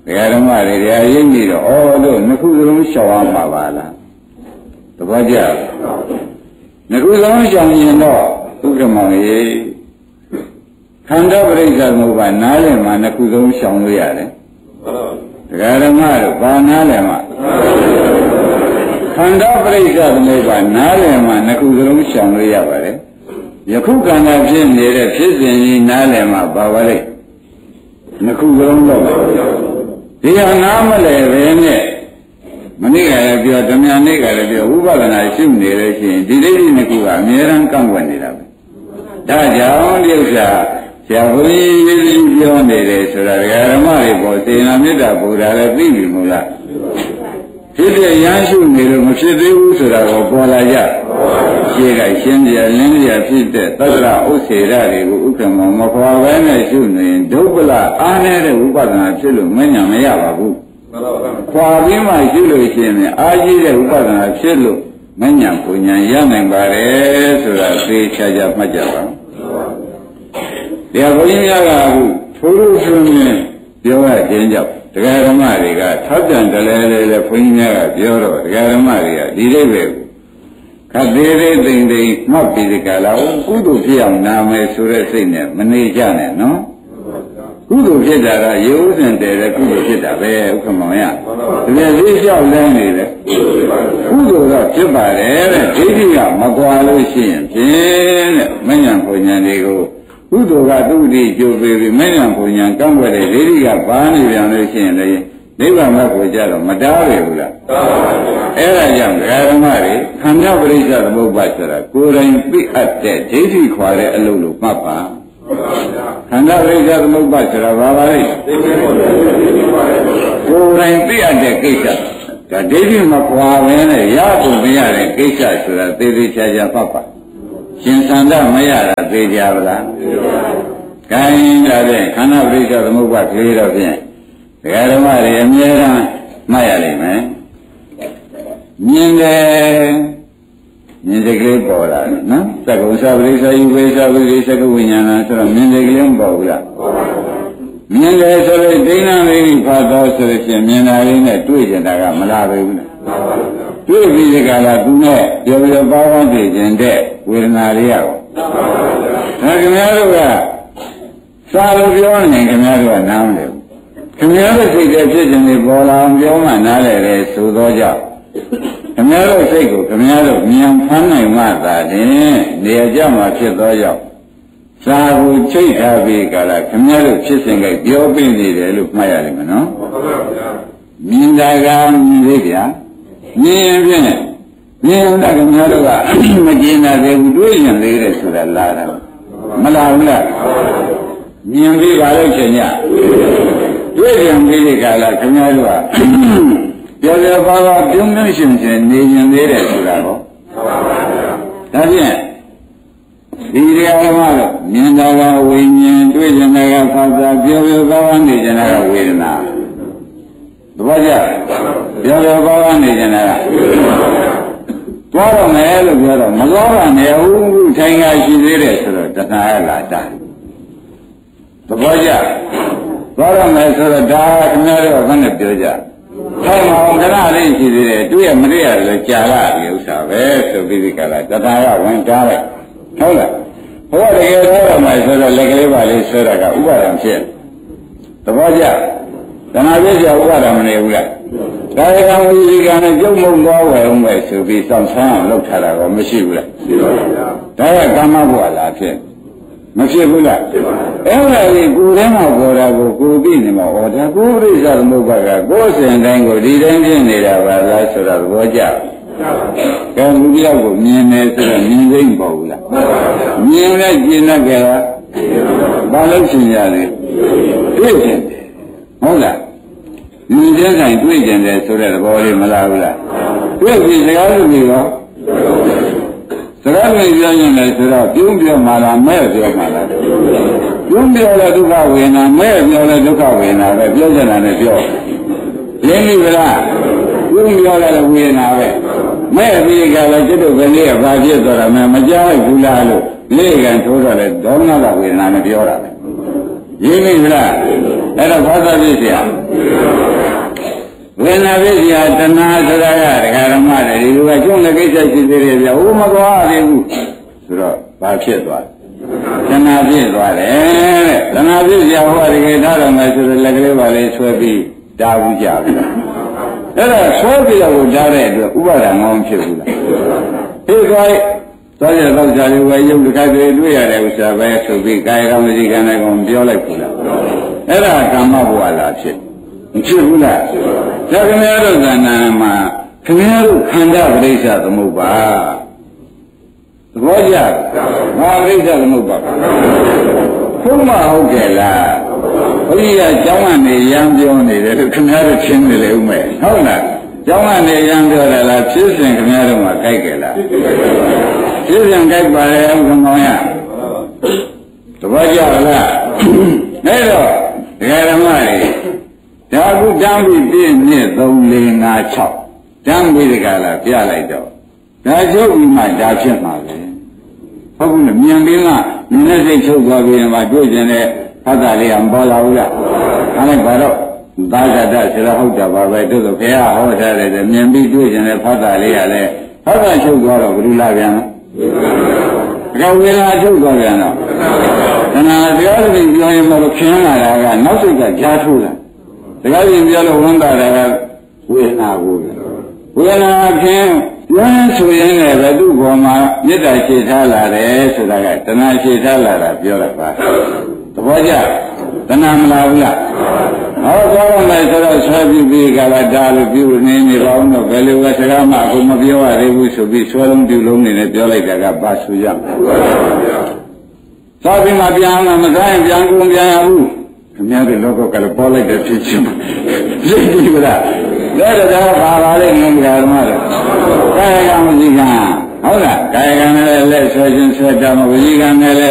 ဒကာဓမ္မတွေတရားရင်းပြီးတော့ဩလို့နှစ်ခုစလုံးရှောင်ရမှာပါလားသဘောကျနှစ်ခုစလုံးရှောင်ရင်တော့ဥက္ကမောင်ကြီးခန္ဓာပရိစ္ဆေသမုပ္ပါနားလည်မှာနှစ်ခုစလုံးရှောင်လို့ရတယ်ဒကာဓမ္မတို့ဘာနားလည်မှာခန္ဓာပရိစ္ဆေသမုပ္ပါနားလည်မှာနှစ်ခုစလုံးရှောင်လို့ရပါတယ်ယခုခန္ဓာဖြစ်နေတဲ့ဖြစ်စဉ်ကြီးနားလည်မှာပါပါလေနှစ်ခုစလုံးတော့ဒီဟာနားမလဲပဲနဲ့မနေ့ကလည်းပြောဓမ္မနေ့ကလည်းပြောဝိပဿနာရှုနေလို့ရှိရင်ဒီဒိဋ္ဌိနှစ်ခုကအမြဲတမ်းကန့်ကွက်နေတာပဲဒါကြောင့်ဒီဥစ္စာဆရာဘုန်းကြီးရေးရေးပြောနေတယ်ဆိုတာဓမ္မတွေပေါ်စေနာမေတ္တာဘုရားလည်းသိပြီမို့လားဖြစ်တဲ့ရမ်းရှုနေလို့မဖြစ်သေးဘူးဆိုတာကိုပေါ်လာကြရှင်းကရှင်းပြလင်းပြဖြစ်တဲ့သတ္တရဥစ္စေရတွေကိုဥက္ကမမခွာဘဲနဲ့ရှုနေရင်ဒုက္ခလအားနေတဲ့ဝိပဿနာဖြစ်လို့မညာမရပါဘူးခွာပြီးမှရှုလို့ရှိရင်အားကြီးတဲ့ဝိပဿနာဖြစ်လို့မညာပူညာရနိုင်ပါတယ်ဆိုတာသိချာချာမှတ်ကြပါတရားဘုန်းကြီးများကအခုထိုးလို့ဆိုရင်ပြောရခြင်းကြောင့်တရားဓမ္မတွေကထောက်ပြန်တယ်လေလေဘုန်းကြီးများကပြောတော့တရားဓမ္မတွေကဒီလိုပဲခတ်သေးသေးသိမ့်သိမ့်မှတ်ပြီးဒီကလာကုသိုလ်ဖြစ်အောင်နာမယ်ဆိုတဲ့စိတ်နဲ့မနေကြနဲ့နော်ကုသိုလ်ဖြစ်တာကရေဥစဉ်တည်းတဲ့ကုသိုလ်ဖြစ်တာပဲဥက္ကမောင်ရဒီလိုလေးလျှောက်လန်းနေတယ်ကုသိုလ်တော့ဖြစ်ပါတယ်တဲ့ဒိဋ္ဌိကမကွာလို့ရှိရင်ဖြင့်တဲ့မဉ္ဇဉ်ဘုံဉဏ်တွေကိုကုသိုလ်ကသူ့ဒီကြိုးပေးပြီးမဉ္ဇဉ်ဘုံဉဏ်ကန့်ွက်တဲ့ဒိဋ္ဌိကဘာနေပြန်လို့ရှိရင်လည်းနိဗ္ဗာန်ဘက်ကိုကြတော့မတားရဘူးလားအဲ့ဒါကြောင့်ဓမ္မတွေခန္ဓာပရိစ္ဆေသမုပ္ပါဆိုတာကိုယ်တိုင်သိအပ်တဲ့ဒိဋ္ဌိခွာတဲ့အလုပ်လို့မှတ်ပါခန္ဓာပရိစ္ဆေသမုပ္ပါဆိုတာဘာပါလဲကိုယ်တိုင်သိအပ်တဲ့ကိစ္စဒါဒိဋ္ဌိမခွာဘဲနဲ့ရဖို့မရတဲ့ကိစ္စဆိုတာသေသေးချာချာမှတ်ပါရှင်သန္တာမရတာသိကြပါလားခိုင်းတာဖြင့်ခန္ဓာပရိစ္ဆေသမုပ္ပါခေတော့ဖြင့်ဒကာဓမ္မတွေအမြဲတမ်းမှတ်ရလိမ့်မယ်မြင်တယ်မြင်တဲ့ကလေးပေါ်လာတယ်နော်သက္ကုသပရိစ္ဆေယုဝေသဝိရိသက္ကဝိညာဏဆိုတော့မြင်တဲ့ကလေးမပေါ်ဘူးလားမြင်တယ်ဆိုတော့ဒိဋ္ဌိလေးဖတ်တော့ဆိုရင်မြင်တာလေးနဲ့တွေ့ကြတာကမလာပဲဘူးလားတွေ့ပြီးဒီကလာသူနဲ့ပြောပြောပါးပါးသိခြင်းတဲ့ဝေဒနာလေးရောဒါခင်ဗျားတို့ကစာလို့ပြောနေခင်ဗျားတို့ကနားမလဲခင်ဗျားတို့စိတ်ရဲ့ဖြစ်ခြင်းတွေပေါ်လာအောင်ပြောမှနားလည်တယ်ဆိုတော့ကြောင့်ခင်ဗျားတို့စိတ်ကိုခင်ဗျားတို့မြန်ဖမ်းနိုင်မှသာတင်နေရာကြမှာဖြစ်သောကြောင့်စာကိုချိတ်ထားပြီးကြလားခင်ဗျားတို့ဖြစ်စဉ်ကပြောပြနေတယ်လို့မှတ်ရတယ်မနော်မြင်တာကမြင်သေးဗျာမြင်ရင်ဖြင့်မြင်တာခင်ဗျားတို့ကမကျင်တာသေးဘူးတွေးရင်သေးတယ်ဆိုတာလာတာမလာဘူးလားမြင်ပြီးပါလို့ရှင်ညတွေ့ကြံပြီးဒီကလာခင်ဗျားတို့ကပြောပြောပါပါပြုံးနေရှင်ရှင်နေရင်သေးတယ်ဆိုတာဟောဒါဖြင့်ဒီတရားဓမ္မတော့မြင်တာကဝိညာဉ်တွေ့ကြံတာကဖာသာပြောပြောပါပါနေကြတာကဝေဒနာသဘောကျပြောပြောပါပါနေကြတာကသွားတော့မယ်လို့ပြောတော့မသွားပါနဲ့ဟုတ်ထိုင်ရရှိသေးတယ်ဆိုတော့တဏှာရလာတာသဘောကျသွားရမယ်ဆိုတော့ဒါခင်ဗျားတို့ကလည်းပြောကြထိုင်မအောင်ခဏလေးရှိသေးတယ်တွေ့ရမတွေ့ရလည်းကြာလာပြီဥစ္စာပဲဆိုပြီးဒီကလာတဏှာကဝင်တားလိုက်ဟုတ်လားဘုရားတကယ်သွားရမယ်ဆိုတော့လက်ကလေးပါလေးဆွဲတာကဥပါဒံဖြစ်သဘောကျတဏှာပြည့်ကြဥပါဒံမနေဘူးလားဒါရကံဝိဇိကံနဲ့ကြုံမုံသွားဝယ်အောင်ပဲဆိုပြီးစောင့်ဆန်းအောင်လုပ်ထားတာကမရှိဘူးလားရှိပါဘူးဒါကကာမဘဝလားဖြစ်မဖြစ်ဘူးလားအဲ့ဒါကြီးကိုယ်ထဲမှာပေါ်တာကိုကိုယ်ပြီးနေမှာဟောဒါကိုယ်ပြိဿသမုပ္ပါကကိုယ်စဉ်တိုင်းကိုဒီတိုင်းဖြစ်နေတာပါလားဆိုတော့သဘောကျကဲလူပြောက်ကိုမြင်နေဆိုတော့မြင်သိမ့်ပေါ့ဘူးလားမြင်လဲကျင်တတ်ကြလားဘာလို့ရှင်ရလဲတွေ့ကျင်တယ်ဟုတ်လားမြင်တဲ့ဆိုင်တွေ့ကျင်တယ်ဆိုတဲ့သဘောလေးမလားဘူးလားတွေ့ပြီစကားလို့ပြီးတော့စကားလေးပြောရင်လည်းဆိုတော့ပြုံးပြောမှလားမဲ့ပြောမှလားပြုံးပြောလဲဒုက္ခဝေဒနာမဲ့ပြောလဲဒုက္ခဝေဒနာပဲပြောချင်တာနဲ့ပြောရင်းပြီလားပြုံးပြောလဲဝေဒနာပဲမဲ့ပြီးကြလဲကျွတ်တို့ကလေးကဘာဖြစ်သွားတာမှမကြားလိုက်ဘူးလားလို့လေးကံထိုးတော့လဲဒေါမနကဝေဒနာနဲ့ပြောတာပဲရင်းပြီလားအဲ့တော့ဘာသာပြည့်စရာဝိညာဉ်ပြည့်စရာတဏှာဆိုတာကဒကာဓမ္မတွေဒီလိုကကျုံးတဲ့ကိစ္စရှိသေးတယ်ဗျာဟိုမသွားသေးဘူးဆိုတော့ဘာဖြစ်သွားတဏှာပြည့်သွားတယ်တဲ့တဏှာပြည့်စရာဟောဒီကိထားတော်မယ်ဆိုတော့လက်ကလေးပါလေးဆွဲပြီးတားဘူးကြပြီအဲ့ဒါဆွဲပြီးတော့တားတဲ့အတွက်ဥပါဒံမအောင်ဖြစ်ဘူးလားဖြစ်သွားသွားရတော့ဇာတိဝေယုတ်တစ်ခါတည်းတွေ့ရတဲ့ဥစ္စာပဲဆိုပြီးကာယကံဝစီကံနဲ့ကောင်ပြောလိုက်ဘူးလားအဲ့ဒါကာမဘဝလားဖြစ်မဖြစ်ဘူးလားဒါခင်ဗျားတို့ဇာနာမှာခင်ဗျားတို့ခန္ဓာပရိစ္ဆသမုပ္ပါသဘောကျဘာပရိစ္ဆသမုပ္ပါဘုမဟုတ်ကြလားဘုရားကျောင်းကနေရံပြောနေတယ်လို့ခင်ဗျားတို့ရှင်းနေလေဦးမယ်ဟုတ်လားကျောင်းကနေရံပြောတယ်လားဖြစ်စဉ်ခင်ဗျားတို့မှာကြိုက်ကြလားဖြစ်စဉ်ကြိုက်ပါလေအောင်ကောင်းရသဘောကျလားအဲ့တော့ဒကာဓမ္မတွေဒါကုတမ်းပြီးပြည့်မြင့်သုံးလေးငါး၆တမ်းပြီးဒီကလာပြလိုက်တော့ဒါချုပ်ပြီးမှဒါဖြစ်မှာပဲဟုတ်ဘူးလေမြန်ပြီးမှမြင်တဲ့စိတ်ချုပ်သွားပြီးမှတွေ့ကျင်တဲ့ဖတ်တာလေးကမပေါ်လာဘူးလားအဲ့ဒါဘာတော့သာဂတဆိုတော့ဟုတ်တာပါပဲတို့ဆိုခင်ဗျာဟောထားတယ်မြင်ပြီးတွေ့ကျင်တဲ့ဖတ်တာလေးကလည်းဖတ်တာချုပ်သွားတော့ဘယ်လိုလာပြန်လဲဒါကဝေလာချုပ်သွားပြန်တော့တဏှာတရားတွေပြောရင်မလို့ခင်းလာတာကနောက်စိတ်ကကြားထိုးလာတကယ်ကြီးပြောလို့ဝန်တာတယ်ဝေဒနာကိုဝေဒနာခင်းပြောရင်ဆိုရင်လည်းဘယ်သူ့ဘောမှာမေတ္တာရှေ့ထားလာတယ်ဆိုတာကတဏှာရှေ့ထားလာတာပြောရပါသဘောကျတဏှာမလာဘူးလားဟောပြောရမယ်ဆိုတော့ဆွဲပြီးပြီးကလာဒါလို့ပြုနေနေပါဦးတော့ဘယ်လိုကစကားမှအခုမပြောရသေးဘူးဆိုပြီးဆွဲလုံးပြုလုံးနေနဲ့ပြောလိုက်တာကဘာဆိုရမလဲသာပြီးမှပြန်လာမစားရင်ပြန်ကုန်ပြန်ရဘူးခင်ဗျားတို့လောကကလည်းပေါ်လိုက်တဲ့ဖြစ်ချင်းလိမ့်ပြီလားလဲတော့ဘာပါလဲငုံကြဓမ္မတော့ကာယကံဝစီကံဟုတ်လားကာယကံနဲ့လက်ဆွဲခြင်းဆွဲတာမဝစီကံနဲ့